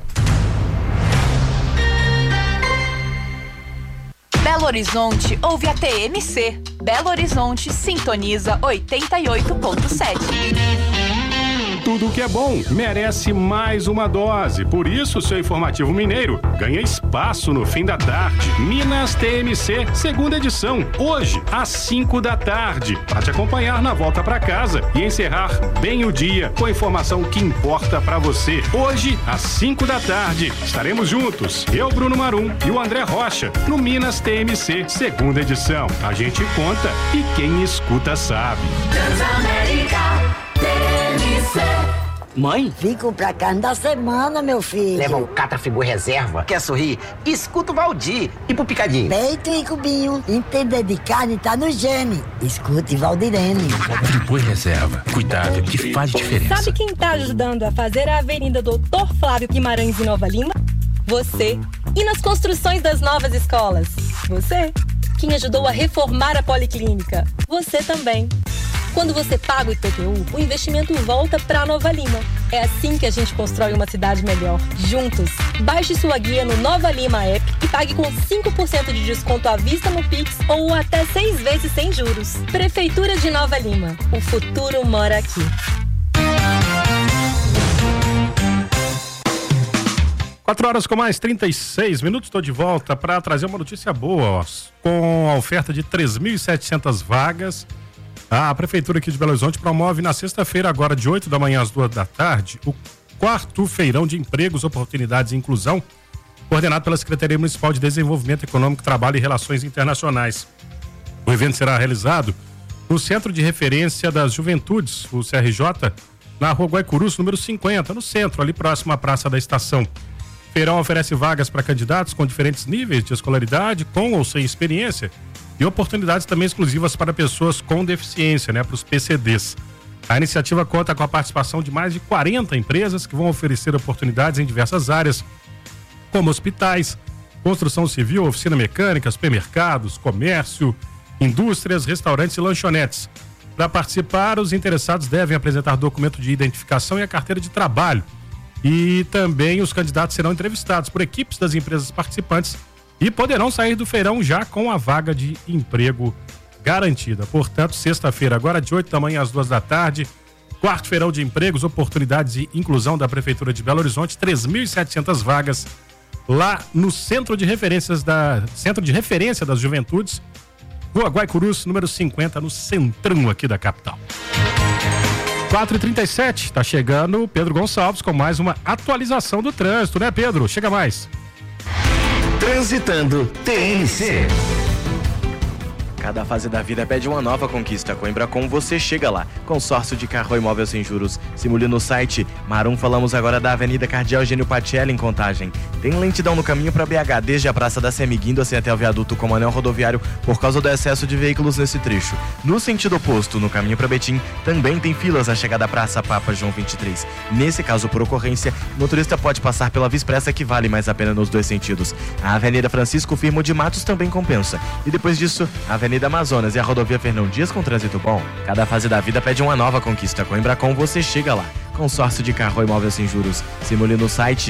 Belo Horizonte ouve a T M C. Belo Horizonte sintoniza oitenta e oito ponto sete. Tudo que é bom merece mais uma dose. Por isso, seu informativo mineiro ganha espaço no fim da tarde. Minas T M C, segunda edição, hoje às cinco da tarde, para te acompanhar na volta para casa e encerrar bem o dia com a informação que importa para você. Hoje às cinco da tarde estaremos juntos, eu, Bruno Marum e o André Rocha, no Minas T M C, segunda edição. A gente conta e quem escuta sabe. Transamérica T M C. Mãe? Vim comprar carne da semana, meu filho. Leva um Catafigu reserva. Quer sorrir? Escuta o Valdir. E pro picadinho? Peito e cubinho. Entender de carne tá no gene. Escute Valdirene. Frigo reserva. Cuidado que faz diferença. Sabe quem tá ajudando a fazer a Avenida Doutor Flávio Guimarães em Nova Lima? Você. E nas construções das novas escolas? Você. Quem ajudou a reformar a Policlínica? Você também. Quando você paga o I P T U, o investimento volta para Nova Lima. É assim que a gente constrói uma cidade melhor, juntos. Baixe sua guia no Nova Lima App e pague com cinco por cento de desconto à vista no Pix ou até seis vezes sem juros. Prefeitura de Nova Lima. O futuro mora aqui. quatro horas com mais trinta e seis minutos, estou de volta para trazer uma notícia boa, ó, com a oferta de três mil e setecentas vagas. A Prefeitura aqui de Belo Horizonte promove na sexta-feira, agora de oito da manhã às duas da tarde, o quarto feirão de empregos, oportunidades e inclusão, coordenado pela Secretaria Municipal de Desenvolvimento Econômico, Trabalho e Relações Internacionais. O evento será realizado no Centro de Referência das Juventudes, o C R J, na Rua Guaicurus, número cinquenta, no centro, ali próximo à Praça da Estação. O feirão oferece vagas para candidatos com diferentes níveis de escolaridade, com ou sem experiência, e oportunidades também exclusivas para pessoas com deficiência, né, para os P C Ds. A iniciativa conta com a participação de mais de quarenta empresas que vão oferecer oportunidades em diversas áreas, como hospitais, construção civil, oficina mecânica, supermercados, comércio, indústrias, restaurantes e lanchonetes. Para participar, os interessados devem apresentar documento de identificação e a carteira de trabalho. E também os candidatos serão entrevistados por equipes das empresas participantes e poderão sair do feirão já com a vaga de emprego garantida. Portanto, sexta-feira, agora de oito da manhã às duas da tarde, quarto feirão de empregos, oportunidades e inclusão da Prefeitura de Belo Horizonte, três mil e setecentas vagas lá no Centro de Referências da Centro de Referência das Juventudes, Rua Guaicurus, número cinquenta, no centrão aqui da capital. quatro e trinta e sete, tá chegando o Pedro Gonçalves com mais uma atualização do trânsito, né, Pedro? Chega mais. Transitando T M C. Cada fase da vida pede uma nova conquista. Com a Embracon você chega lá. Consórcio de carro imóvel sem juros. Simule no site. Marum, falamos agora da Avenida Cardeal Eugênio Pacelli, em Contagem. Tem lentidão no caminho para B H, desde a Praça da Semiguindo assim até o viaduto com o anel rodoviário, por causa do excesso de veículos nesse trecho. No sentido oposto, no caminho para Betim, também tem filas à chegada à Praça Papa João vinte e três. Nesse caso, por ocorrência, o motorista pode passar pela Via Expressa, que vale mais a pena nos dois sentidos. A Avenida Francisco Firmo de Matos também compensa. E depois disso, a Avenida Amazonas e a Rodovia Fernão Dias com trânsito bom. Cada fase da vida pede uma nova conquista. Com a Embracon você chega lá. Consórcio de carro imóvel sem juros. Simule no site.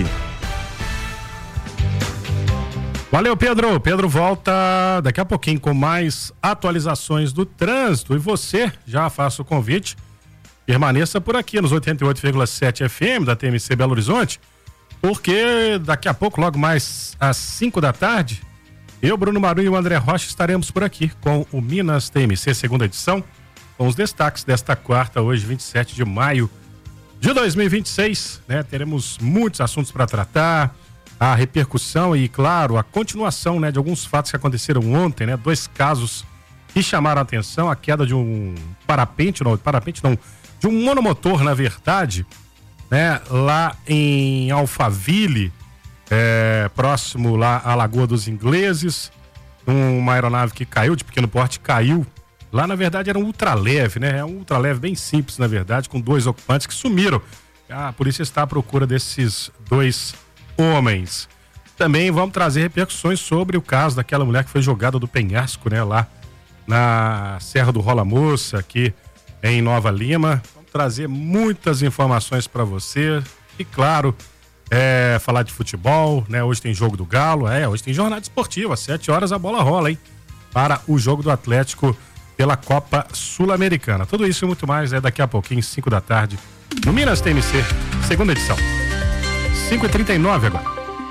Valeu, Pedro. Pedro volta daqui a pouquinho com mais atualizações do trânsito. E você, já faça o convite, permaneça por aqui nos oitenta e oito vírgula sete F M da T M C Belo Horizonte, porque daqui a pouco, logo mais às cinco da tarde, eu, Bruno Marum e o André Rocha estaremos por aqui com o Minas T M C segunda edição, com os destaques desta quarta, hoje, vinte e sete de maio de dois mil e vinte e seis, né? Teremos muitos assuntos para tratar, a repercussão e, claro, a continuação, né, de alguns fatos que aconteceram ontem, né? Dois casos que chamaram a atenção, a queda de um parapente, não, parapente não, de um monomotor, na verdade, né? Lá em Alphaville, é, próximo lá à Lagoa dos Ingleses, uma aeronave que caiu, de pequeno porte, caiu. Lá, na verdade, era um ultraleve, né? É um ultraleve bem simples, na verdade, com dois ocupantes que sumiram. A polícia está à procura desses dois homens. Também vamos trazer repercussões sobre o caso daquela mulher que foi jogada do penhasco, né? Lá na Serra do Rola Moça, aqui em Nova Lima. Vamos trazer muitas informações para você. E, claro, é, falar de futebol, né? Hoje tem jogo do Galo, é, hoje tem jornada esportiva, às sete horas a bola rola, hein? Para o jogo do Atlético pela Copa Sul-Americana. Tudo isso e muito mais é daqui a pouquinho, cinco da tarde, no Minas T M C, segunda edição. cinco e trinta e nove agora.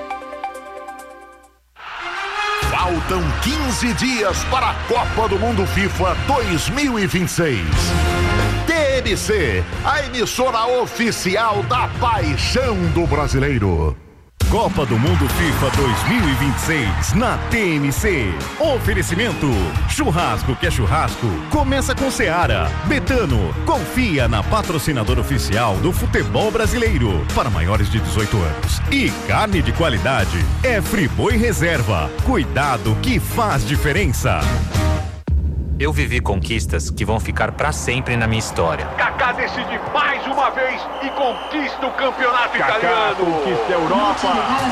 Faltam quinze dias para a Copa do Mundo FIFA dois mil e vinte e seis. T M C, a emissora oficial da paixão do brasileiro. Copa do Mundo FIFA dois mil e vinte e seis na T M C. Oferecimento: churrasco que é churrasco, começa com Seara. Betano, confia na patrocinadora oficial do futebol brasileiro para maiores de dezoito anos. E carne de qualidade é Friboi Reserva. Cuidado que faz diferença. Eu vivi conquistas que vão ficar pra sempre na minha história. Kaká decide mais uma vez e conquista o campeonato Kaká italiano. Conquista a Europa.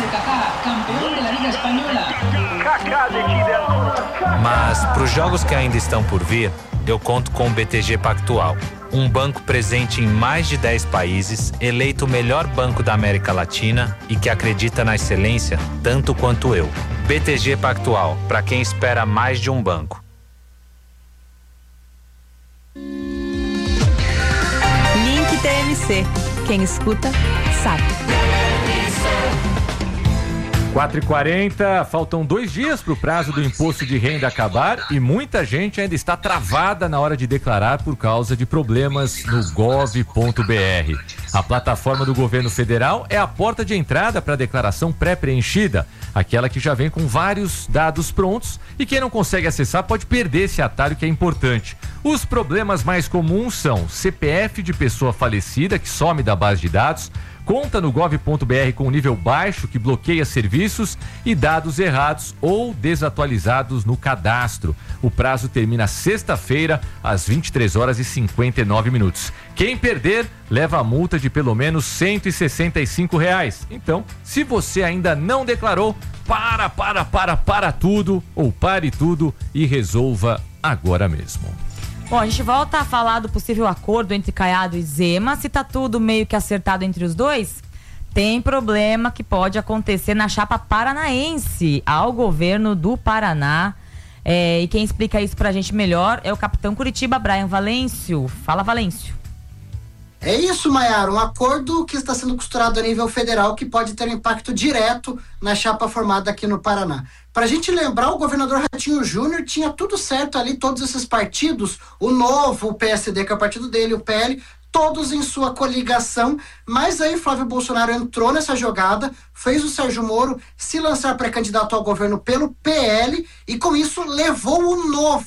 Kaká decide. Mas pros jogos que ainda estão por vir, eu conto com o B T G Pactual. Um banco presente em mais de dez países, eleito o melhor banco da América Latina e que acredita na excelência tanto quanto eu. B T G Pactual, para quem espera mais de um banco. Link T M C. Quem escuta, sabe. quatro e quarenta, faltam dois dias para o prazo do imposto de renda acabar e muita gente ainda está travada na hora de declarar por causa de problemas no gov ponto br. A plataforma do governo federal é a porta de entrada para a declaração pré-preenchida, aquela que já vem com vários dados prontos e quem não consegue acessar pode perder esse atalho que é importante. Os problemas mais comuns são C P F de pessoa falecida que some da base de dados, conta no gov ponto br com nível baixo que bloqueia serviços e dados errados ou desatualizados no cadastro. O prazo termina sexta-feira às vinte e três horas e cinquenta e nove minutos. Quem perder leva a multa de pelo menos cento e sessenta e cinco reais. Então, se você ainda não declarou, para, para, para, para tudo ou pare tudo e resolva agora mesmo. Bom, a gente volta a falar do possível acordo entre Caiado e Zema. Se tá tudo meio que acertado entre os dois, tem problema que pode acontecer na chapa paranaense ao governo do Paraná. É, e quem explica isso pra gente melhor é o capitão Curitiba, Brian Valêncio. Fala, Valêncio. É isso, Maiara, um acordo que está sendo costurado a nível federal que pode ter um impacto direto na chapa formada aqui no Paraná. Para a gente lembrar, o governador Ratinho Júnior tinha tudo certo ali, todos esses partidos, o Novo, o P S D, que é o partido dele, o P L, todos em sua coligação, mas aí Flávio Bolsonaro entrou nessa jogada, fez o Sérgio Moro se lançar pré-candidato ao governo pelo P L e com isso levou o Novo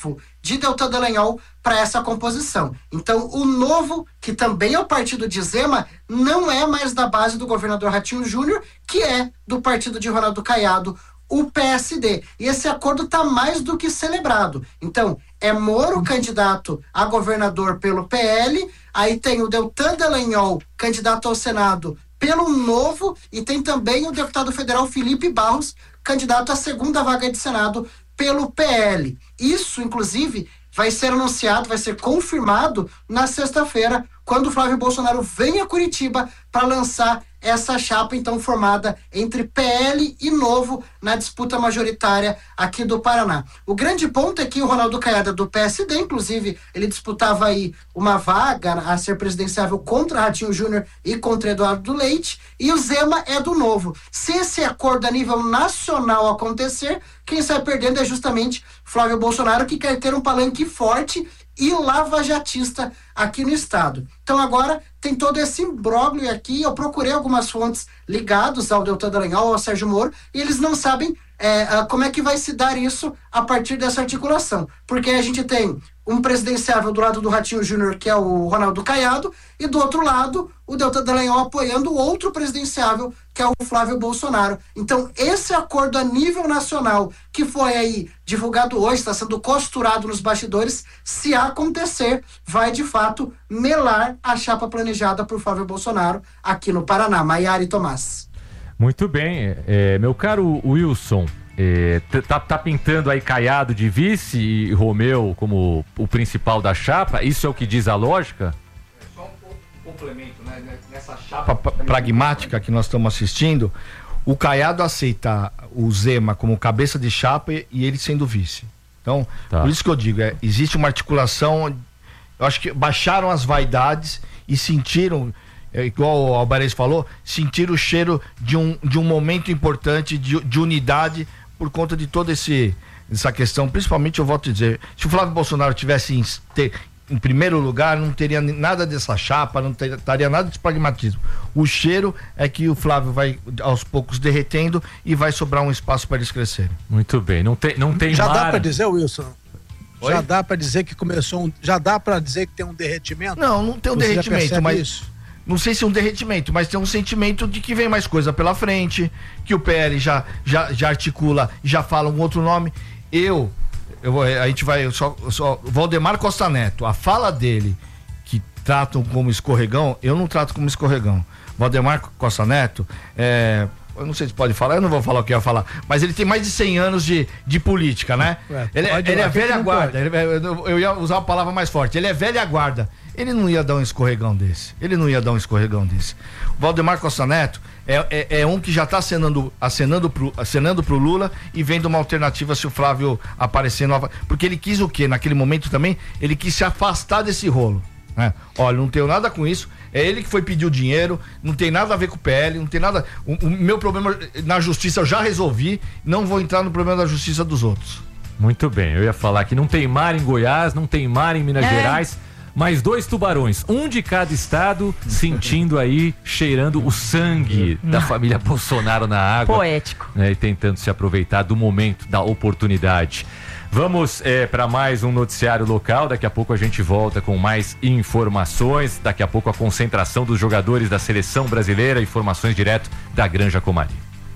de Deltan Dallagnol para essa composição. Então, o Novo, que também é o partido de Zema, não é mais da base do governador Ratinho Júnior, que é do partido de Ronaldo Caiado, o P S D. E esse acordo está mais do que celebrado. Então, é Moro candidato a governador pelo P L, aí tem o Deltan Dallagnol, candidato ao Senado pelo Novo, e tem também o deputado federal Felipe Barros, candidato à segunda vaga de Senado pelo P L. Isso, inclusive, vai ser anunciado, vai ser confirmado na sexta-feira, quando o Flávio Bolsonaro vem a Curitiba para lançar essa chapa, então, formada entre P L e Novo na disputa majoritária aqui do Paraná. O grande ponto é que o Ronaldo Caiado é do P S D, inclusive, ele disputava aí uma vaga a ser presidenciável contra Ratinho Júnior e contra Eduardo Leite, e o Zema é do Novo. Se esse acordo a nível nacional acontecer, quem sai perdendo é justamente Flávio Bolsonaro, que quer ter um palanque forte e lavajatista aqui no estado. Então agora tem todo esse imbróglio aqui. Eu procurei algumas fontes ligadas ao Deltan Dallagnol, ao Sérgio Moro, e eles não sabem é, como é que vai se dar isso a partir dessa articulação. Porque a gente tem um presidenciável do lado do Ratinho Júnior, que é o Ronaldo Caiado, e do outro lado o Deltan Dallagnol apoiando o outro presidenciável, que é o Flávio Bolsonaro. Então esse acordo a nível nacional, que foi aí divulgado hoje, está sendo costurado nos bastidores, se acontecer, vai de fato melar a chapa planejada por Flávio Bolsonaro aqui no Paraná. Maiara e Tomás. Muito bem, é, meu caro Wilson, é, tá, tá pintando aí Caiado de vice e Romeu como o principal da chapa, isso é o que diz a lógica? É só um complemento, né? Nessa chapa pragmática que nós estamos assistindo, o Caiado aceita o Zema como cabeça de chapa e ele sendo vice. Então, tá. Por isso que eu digo, é, existe uma articulação, eu acho que baixaram as vaidades e sentiram, é, igual o Alvarez falou, sentiram o cheiro de um, de um momento importante de, de unidade por conta de toda esse, essa questão. Principalmente, eu volto a dizer, se o Flávio Bolsonaro tivesse em, ter, em primeiro lugar, não teria nada dessa chapa, não ter, estaria nada desse pragmatismo. O cheiro é que o Flávio vai aos poucos derretendo e vai sobrar um espaço para eles crescerem. Muito bem, não tem, não tem Já mar... dá para dizer, Wilson? Oi? Já dá para dizer que começou um, já dá para dizer que tem um derretimento? Não, não tem um Você derretimento, mas isso? Não sei se é um derretimento, mas tem um sentimento de que vem mais coisa pela frente, que o P L já, já, já articula, já fala um outro nome. Eu, eu a gente vai só, só Valdemar Costa Neto, a fala dele que tratam como escorregão, eu não trato como escorregão. Valdemar Costa Neto, é, eu não sei se pode falar, eu não vou falar o que eu ia falar, mas ele tem mais de cem anos de, de política, né? É, ele ele é velha guarda, ele, eu ia usar uma palavra mais forte, ele é velha guarda. Ele não ia dar um escorregão desse. Ele não ia dar um escorregão desse. O Valdemar Costa Neto é, é, é um que já está acenando, acenando, pro, acenando pro Lula e vendo uma alternativa se o Flávio aparecer nova. Porque ele quis o quê? Naquele momento também, ele quis se afastar desse rolo. Né? Olha, não tenho nada com isso. É ele que foi pedir o dinheiro, não tem nada a ver com o P L, não tem nada. O, o meu problema na justiça eu já resolvi, não vou entrar no problema da justiça dos outros. Muito bem, eu ia falar que não tem mar em Goiás, não tem mar em Minas é. Gerais. Mais dois tubarões, um de cada estado, sentindo aí, cheirando o sangue da família Bolsonaro na água. Poético. Né, e tentando se aproveitar do momento, da oportunidade. Vamos é, para mais um noticiário local. Daqui a pouco a gente volta com mais informações. Daqui a pouco a concentração dos jogadores da seleção brasileira. Informações direto da Granja Comari.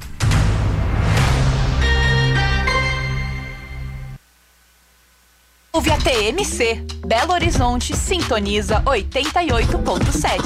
Ouve a T M C. Belo Horizonte sintoniza oitenta e oito ponto sete.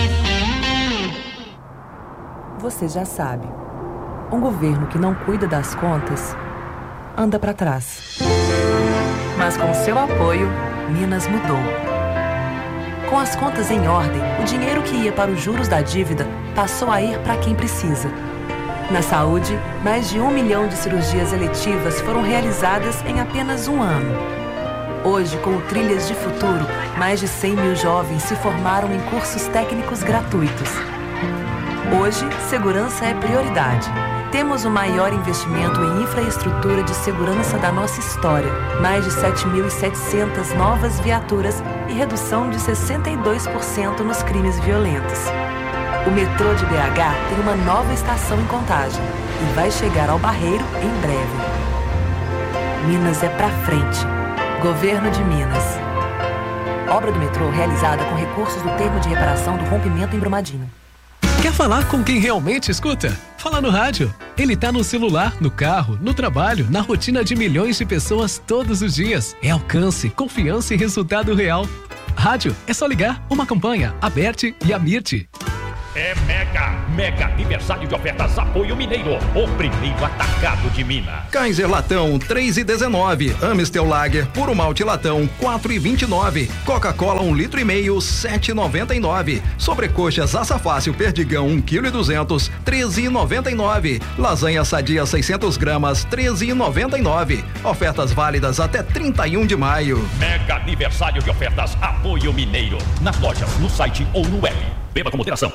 Você já sabe. Um governo que não cuida das contas anda para trás. Mas com seu apoio, Minas mudou. Com as contas em ordem, o dinheiro que ia para os juros da dívida passou a ir para quem precisa. Na saúde, mais de um milhão de cirurgias eletivas foram realizadas em apenas um ano. Hoje, com o Trilhas de Futuro, mais de cem mil jovens se formaram em cursos técnicos gratuitos. Hoje, segurança é prioridade. Temos o maior investimento em infraestrutura de segurança da nossa história. Mais de sete mil e setecentas novas viaturas e redução de sessenta e dois por cento nos crimes violentos. O metrô de B H tem uma nova estação em Contagem e vai chegar ao Barreiro em breve. Minas é pra frente. Governo de Minas. Obra do metrô realizada com recursos do termo de reparação do rompimento em Brumadinho. Quer falar com quem realmente escuta? Fala no rádio. Ele tá no celular, no carro, no trabalho, na rotina de milhões de pessoas todos os dias. É alcance, confiança e resultado real. Rádio, é só ligar. Uma campanha, Aberte e Amirte. É mega, mega aniversário de ofertas Apoio Mineiro, o primeiro atacado de Minas. Kaiser Latão, três e dezenove. Amistel Lager, Puro Malte Latão, quatro e vinte e nove. Coca-Cola, um litro e meio, sete e noventa e nove. Sobrecoxas Assa Fácil Perdigão, um quilo e duzentos, treze e noventa e nove. Lasanha Sadia, seiscentos gramas, treze e noventa e nove. Ofertas válidas até trinta e um de maio. Mega aniversário de ofertas Apoio Mineiro, nas lojas, no site ou no web. Beba com moderação.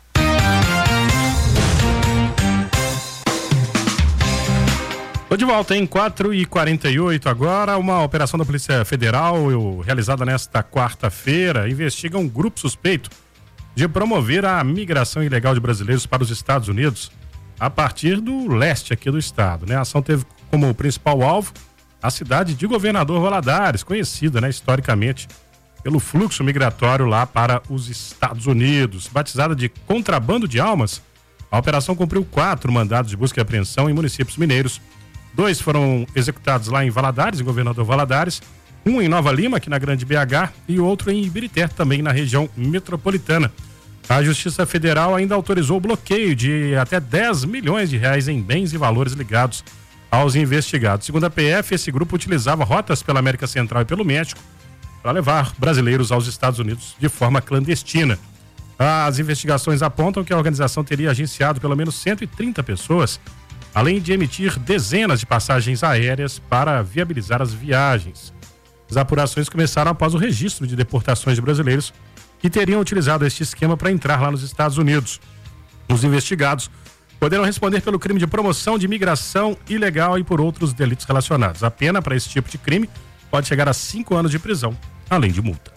Tô de volta em quatro e quarenta e oito agora. Uma operação da Polícia Federal, eu, realizada nesta quarta-feira, investiga um grupo suspeito de promover a migração ilegal de brasileiros para os Estados Unidos a partir do leste aqui do estado, né? A ação teve como principal alvo a cidade de Governador Valadares, conhecida, né, historicamente pelo fluxo migratório lá para os Estados Unidos. Batizada de Contrabando de Almas, a operação cumpriu quatro mandados de busca e apreensão em municípios mineiros. Dois foram executados lá em Valadares, em Governador Valadares, um em Nova Lima, aqui na Grande B H, e outro em Ibirité, também na região metropolitana. A Justiça Federal ainda autorizou o bloqueio de até dez milhões de reais em bens e valores ligados aos investigados. Segundo a P F, esse grupo utilizava rotas pela América Central e pelo México para levar brasileiros aos Estados Unidos de forma clandestina. As investigações apontam que a organização teria agenciado pelo menos cento e trinta pessoas, além de emitir dezenas de passagens aéreas para viabilizar as viagens. As apurações começaram após o registro de deportações de brasileiros que teriam utilizado este esquema para entrar lá nos Estados Unidos. Os investigados poderão responder pelo crime de promoção de imigração ilegal e por outros delitos relacionados. A pena para esse tipo de crime pode chegar a cinco anos de prisão, além de multa.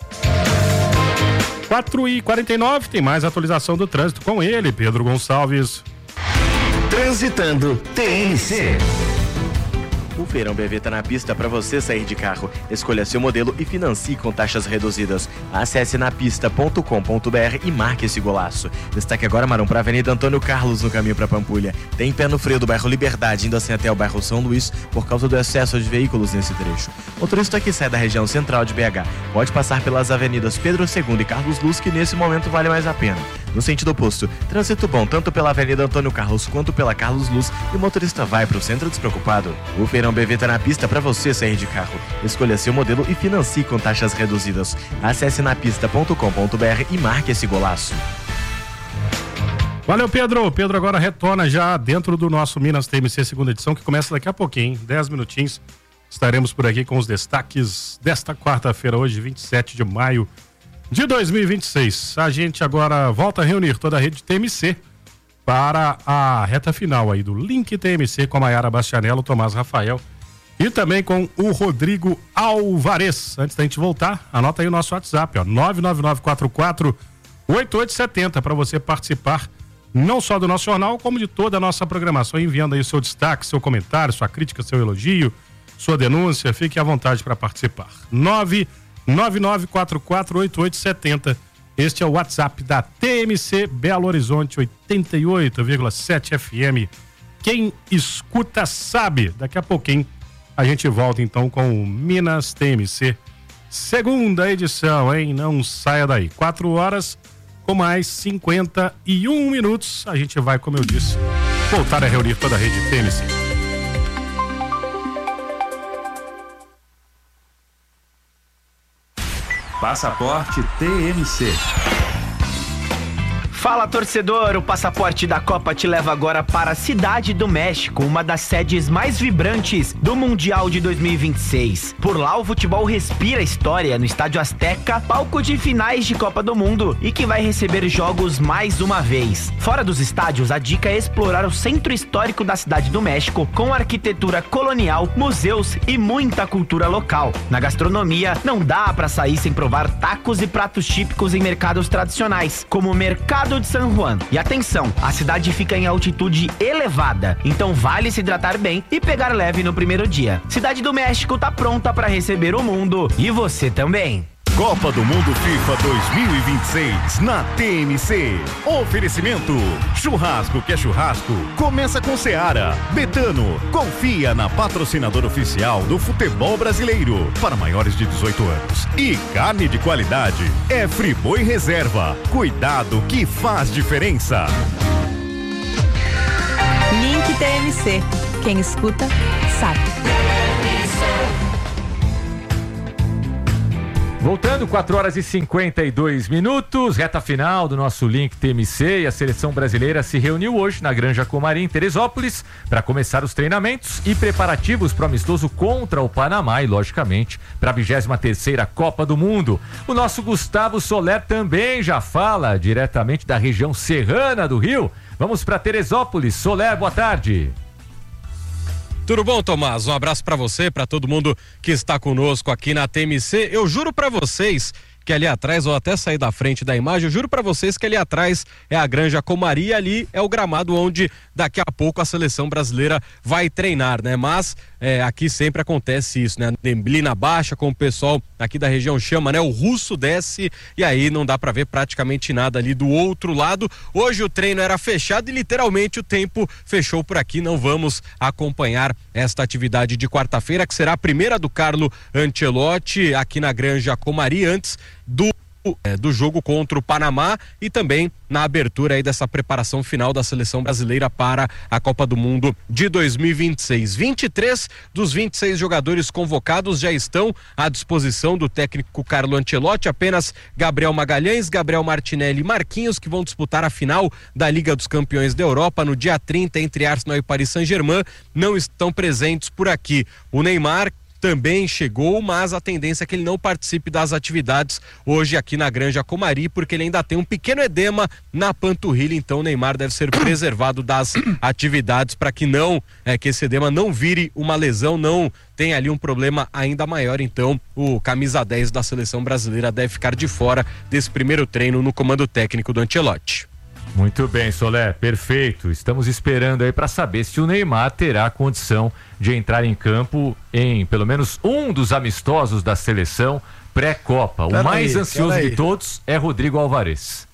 quatro e quarenta e nove, tem mais atualização do trânsito com ele, Pedro Gonçalves. Transitando T N C. O Feirão B V tá na pista para você sair de carro. Escolha seu modelo e financie com taxas reduzidas. Acesse napista ponto com ponto b r e marque esse golaço. Destaque agora, Marão, para a Avenida Antônio Carlos, no caminho para Pampulha. Tem pé no freio do bairro Liberdade, indo assim até o bairro São Luís, por causa do excesso de veículos nesse trecho. Motorista que sai da região central de B H pode passar pelas avenidas Pedro segundo e Carlos Luz, que nesse momento vale mais a pena. No sentido oposto, trânsito bom tanto pela Avenida Antônio Carlos quanto pela Carlos Luz, e o motorista vai para o centro despreocupado. O Feirão B V tá na pista para você sair de carro. Escolha seu modelo e financie com taxas reduzidas. Acesse napista ponto com ponto b r e marque esse golaço. Valeu, Pedro. Pedro agora retorna já dentro do nosso Minas T M C segunda edição, que começa daqui a pouquinho, dez minutinhos. Estaremos por aqui com os destaques desta quarta-feira, hoje, vinte e sete de maio de dois mil e vinte e seis. A gente agora volta a reunir toda a rede T M C para a reta final aí do Link T M C com a Maiara Bastianello, Tomás Rafael e também com o Rodrigo Alvarez. Antes da gente voltar, anota aí o nosso WhatsApp, ó, nove nove nove quatro quatro oito oito sete zero para você participar não só do nosso jornal, como de toda a nossa programação, enviando aí o seu destaque, seu comentário, sua crítica, seu elogio, sua denúncia. Fique à vontade para participar. nove nove nove quatro quatro oito oito sete zero. Este é o WhatsApp da T M C Belo Horizonte oitenta e oito vírgula sete F M. Quem escuta sabe. Daqui a pouquinho a gente volta então com o Minas T M C segunda edição, hein? Não saia daí. Quatro horas com mais cinquenta e um minutos. A gente vai, como eu disse, voltar a reunir toda a rede T M C. Passaporte T M C. Fala, torcedor! O Passaporte da Copa te leva agora para a Cidade do México, uma das sedes mais vibrantes do Mundial de dois mil e vinte e seis. Por lá, o futebol respira história no Estádio Azteca, palco de finais de Copa do Mundo e que vai receber jogos mais uma vez. Fora dos estádios, a dica é explorar o centro histórico da Cidade do México, com arquitetura colonial, museus e muita cultura local. Na gastronomia, não dá para sair sem provar tacos e pratos típicos em mercados tradicionais, como o Mercado Estado de San Juan. E atenção, a cidade fica em altitude elevada, então vale se hidratar bem e pegar leve no primeiro dia. Cidade do México tá pronta para receber o mundo e você também. Copa do Mundo FIFA dois mil e vinte e seis na T M C. Oferecimento: churrasco que é churrasco, começa com Seara. Betano, confia na patrocinadora oficial do futebol brasileiro para maiores de dezoito anos. E carne de qualidade é Friboi Reserva. Cuidado que faz diferença. Link T M C. Quem escuta, sabe. Voltando, quatro horas e cinquenta e dois minutos, reta final do nosso Link T M C, e a seleção brasileira se reuniu hoje na Granja Comari, em Teresópolis, para começar os treinamentos e preparativos para o amistoso contra o Panamá e, logicamente, para a vigésima terceira Copa do Mundo. O nosso Gustavo Soler também já fala diretamente da região serrana do Rio. Vamos para Teresópolis. Soler, boa tarde. Tudo bom, Tomás? Um abraço para você, para todo mundo que está conosco aqui na T M C. Eu juro para vocês que ali atrás, ou até sair da frente da imagem, eu juro para vocês que ali atrás é a Granja Comari e ali é o gramado onde daqui a pouco a seleção brasileira vai treinar, né? Mas é, aqui sempre acontece isso, né? Neblina baixa, como o pessoal aqui da região chama, né? O russo desce e aí não dá para ver praticamente nada ali do outro lado. Hoje o treino era fechado e literalmente o tempo fechou por aqui. Não vamos acompanhar esta atividade de quarta-feira, que será a primeira do Carlo Ancelotti aqui na Granja Comari, antes do É, do jogo contra o Panamá e também na abertura aí dessa preparação final da seleção brasileira para a Copa do Mundo de dois mil e vinte e seis. vinte e três dos vinte e seis jogadores convocados já estão à disposição do técnico Carlo Ancelotti. Apenas Gabriel Magalhães, Gabriel Martinelli e Marquinhos, que vão disputar a final da Liga dos Campeões da Europa no dia trinta entre Arsenal e Paris Saint-Germain, não estão presentes por aqui. O Neymar também chegou, mas a tendência é que ele não participe das atividades hoje aqui na Granja Comari, porque ele ainda tem um pequeno edema na panturrilha, então o Neymar deve ser preservado das atividades para que não, é, que esse edema não vire uma lesão, não tenha ali um problema ainda maior. Então o camisa dez da seleção brasileira deve ficar de fora desse primeiro treino no comando técnico do Ancelotti. Muito bem, Soler, perfeito. Estamos esperando aí para saber se o Neymar terá condição de entrar em campo em pelo menos um dos amistosos da seleção pré-Copa. O Pera mais aí, ansioso de todos é Rodrigo Alvarez.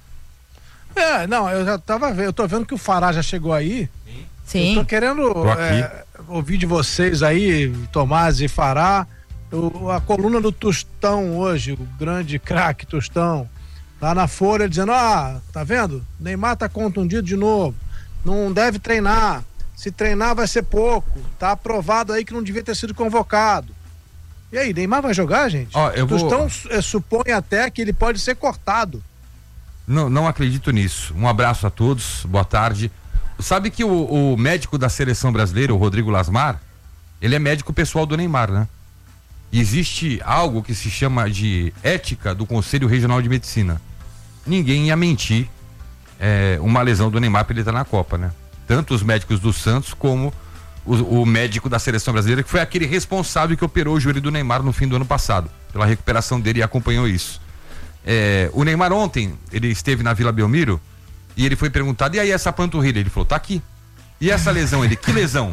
É, não, eu já tava vendo, eu tô vendo que o Fará já chegou aí. Sim. Eu tô querendo Tô aqui. é, ouvir de vocês aí, Tomás e Fará, o, a coluna do Tostão hoje, o grande craque Tostão. Lá na Folha dizendo, ah, tá vendo? Neymar tá contundido de novo, não deve treinar, se treinar vai ser pouco, tá aprovado aí que não devia ter sido convocado. E aí, Neymar vai jogar, gente? Ó, eu vou... Tostão é, supõe até que ele pode ser cortado. Não, não acredito nisso. Um abraço a todos, boa tarde. Sabe que o, o médico da seleção brasileira, o Rodrigo Lasmar, ele é médico pessoal do Neymar, né? E existe algo que se chama de ética do Conselho Regional de Medicina. Ninguém ia mentir é, uma lesão do Neymar para ele estar na Copa, né? Tanto os médicos do Santos como o, o médico da seleção brasileira, que foi aquele responsável que operou o joelho do Neymar no fim do ano passado, pela recuperação dele, e acompanhou isso. É, o Neymar ontem, ele esteve na Vila Belmiro e ele foi perguntado, e aí essa panturrilha? Ele falou, tá aqui. E essa lesão? Ele, que lesão?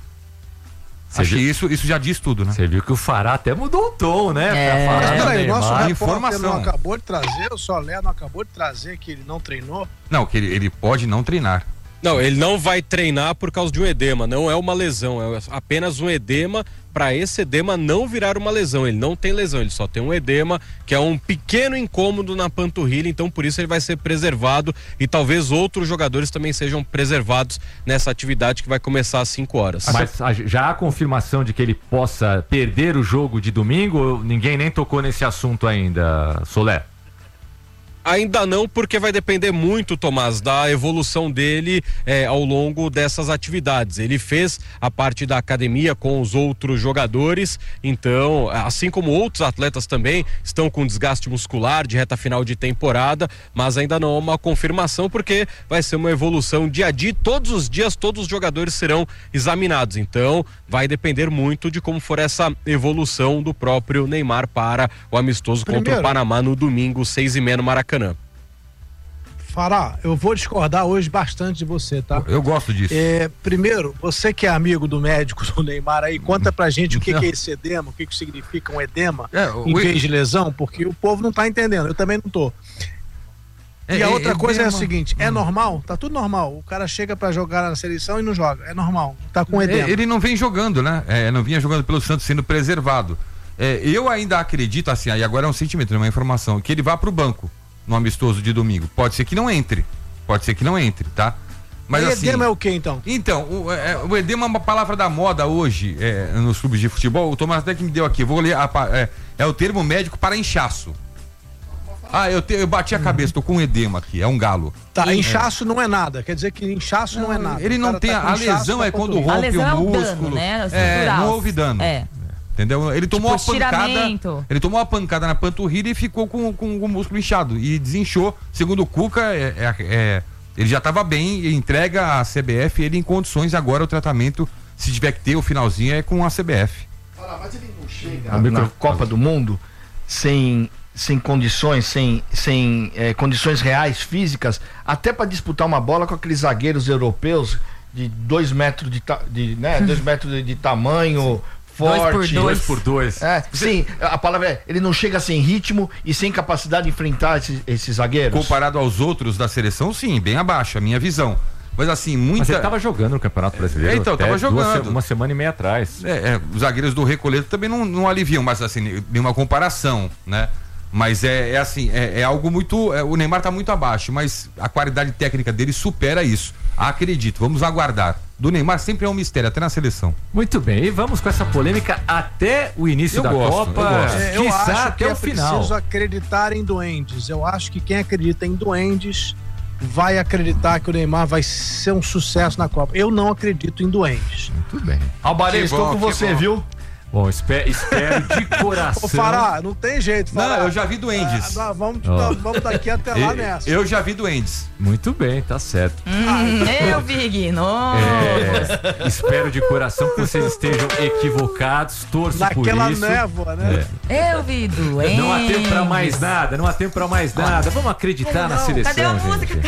Cê Acho viu? que isso, isso já diz tudo, né? Você viu que o Fará até mudou o tom, né? É. Pra falar Mas do peraí, o nosso Neymar. repórter não acabou de trazer, o Soler não acabou de trazer que ele não treinou? Não, que ele, ele pode não treinar. Não, ele não vai treinar por causa de um edema, não é uma lesão, é apenas um edema, para esse edema não virar uma lesão. Ele não tem lesão, ele só tem um edema, que é um pequeno incômodo na panturrilha, então por isso ele vai ser preservado e talvez outros jogadores também sejam preservados nessa atividade que vai começar às cinco horas. Mas a- já há confirmação de que ele possa perder o jogo de domingo? Ou ninguém nem tocou nesse assunto ainda, Soler? Ainda não, porque vai depender muito, Tomás, da evolução dele é, ao longo dessas atividades. Ele fez a parte da academia com os outros jogadores, então, assim como outros atletas também, estão com desgaste muscular de reta final de temporada, mas ainda não há uma confirmação, porque vai ser uma evolução dia a dia. Todos os dias, todos os jogadores serão examinados, então vai depender muito de como for essa evolução do próprio Neymar para o amistoso Primeiro, contra o Panamá no domingo, seis e meia no Maracanã. Fará, eu vou discordar hoje bastante de você, tá? Eu gosto disso. É, primeiro, você que é amigo do médico do Neymar aí, conta pra gente o que, que é esse edema, o que, que significa um edema é, em o... vez de lesão, porque o povo não tá entendendo, eu também não tô. E é, a outra é, coisa é, é a seguinte, é normal? Tá tudo normal. O cara chega pra jogar na seleção e não joga, é normal, tá com edema. Ele não vem jogando, né? É, não vinha jogando pelo Santos, sendo preservado. É, eu ainda acredito, assim, aí agora é um sentimento, não é uma informação, que ele vá pro banco no amistoso de domingo. Pode ser que não entre. Pode ser que não entre, tá? Mas e assim, edema é o que então? Então, o, é, o edema é uma palavra da moda hoje é, nos clubes de futebol. O Tomás até que me deu aqui. Vou ler. A, é, é o termo médico para inchaço. Ah, eu, te, eu bati a cabeça, tô com um edema aqui. É um galo. Tá, e, inchaço é. não é nada. Quer dizer que inchaço não, não é nada. Ele não tem. Tá a lesão é quando rompe a lesão o músculo. É, o dano, né? É, não houve dano. É. Entendeu? Ele tomou tipo, uma pancada. Estiramento. Ele tomou uma pancada na panturrilha e ficou com, com, com o músculo inchado. E desinchou. Segundo o Cuca, é, é, é, ele já estava bem e entrega a C B F ele em condições. Agora o tratamento, se tiver que ter o finalzinho, é com a C B F. Ah, mas ele não chega na, na Copa do Mundo sem, sem condições, sem, sem é, condições reais, físicas, até para disputar uma bola com aqueles zagueiros europeus de dois metros de, ta, de, né, dois metros de, de tamanho. Forte. Dois por dois. Dois por dois. É, sim, a palavra é, ele não chega sem ritmo e sem capacidade de enfrentar esses, esses zagueiros. Comparado aos outros da seleção, sim, bem abaixo, a minha visão. Mas assim, muita... Mas ele tava jogando no Campeonato Brasileiro. É, então, tava jogando. Duas, uma semana e meia atrás. É, é, os zagueiros do Recoleto também não, não aliviam, mas assim, nenhuma comparação, né? Mas é, é assim, é, é algo muito... É, o Neymar tá muito abaixo, mas a qualidade técnica dele supera isso. Acredito, vamos aguardar. Do Neymar sempre é um mistério, até na seleção. Muito bem, e vamos com essa polêmica até o início eu da gosto, Copa. Eu, gosto. É, eu acho até que o é final. preciso acreditar em duendes. Eu acho que quem acredita em duendes vai acreditar que o Neymar vai ser um sucesso na Copa. Eu não acredito em duendes. Muito bem. Albarez, estou com você, bom. viu? Bom, espero, espero de coração. Ô, Fará, não tem jeito, Fará. Não, eu já vi duendes. Ah, vamos, oh. vamos daqui até lá eu, nessa. Eu já vi duendes. Muito bem, tá certo. Hum, eu vi, nossa. É, espero de coração que vocês estejam equivocados, torço Naquela por isso. névoa, né? É. Eu vi doente. Não há tempo pra mais nada, não há tempo pra mais nada. Vamos acreditar não, na seleção, cadê a gente. música?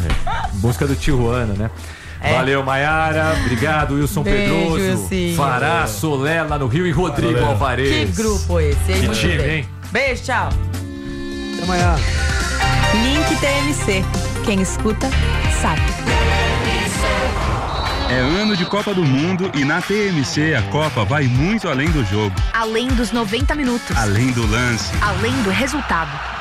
É. Música do Tijuana, né? É. Valeu, Maiara. Obrigado, Wilson Beijo, Pedroso. sim. Fará, Solé lá no Rio e Rodrigo Valeu. Alvarez. Que grupo esse, hein? Que Muito time, bem. hein? Beijo, tchau. Até amanhã. Link T M C. Quem escuta, sabe. É ano de Copa do Mundo e na T M C a Copa vai muito além do jogo. Além dos noventa minutos. Além do lance. Além do resultado.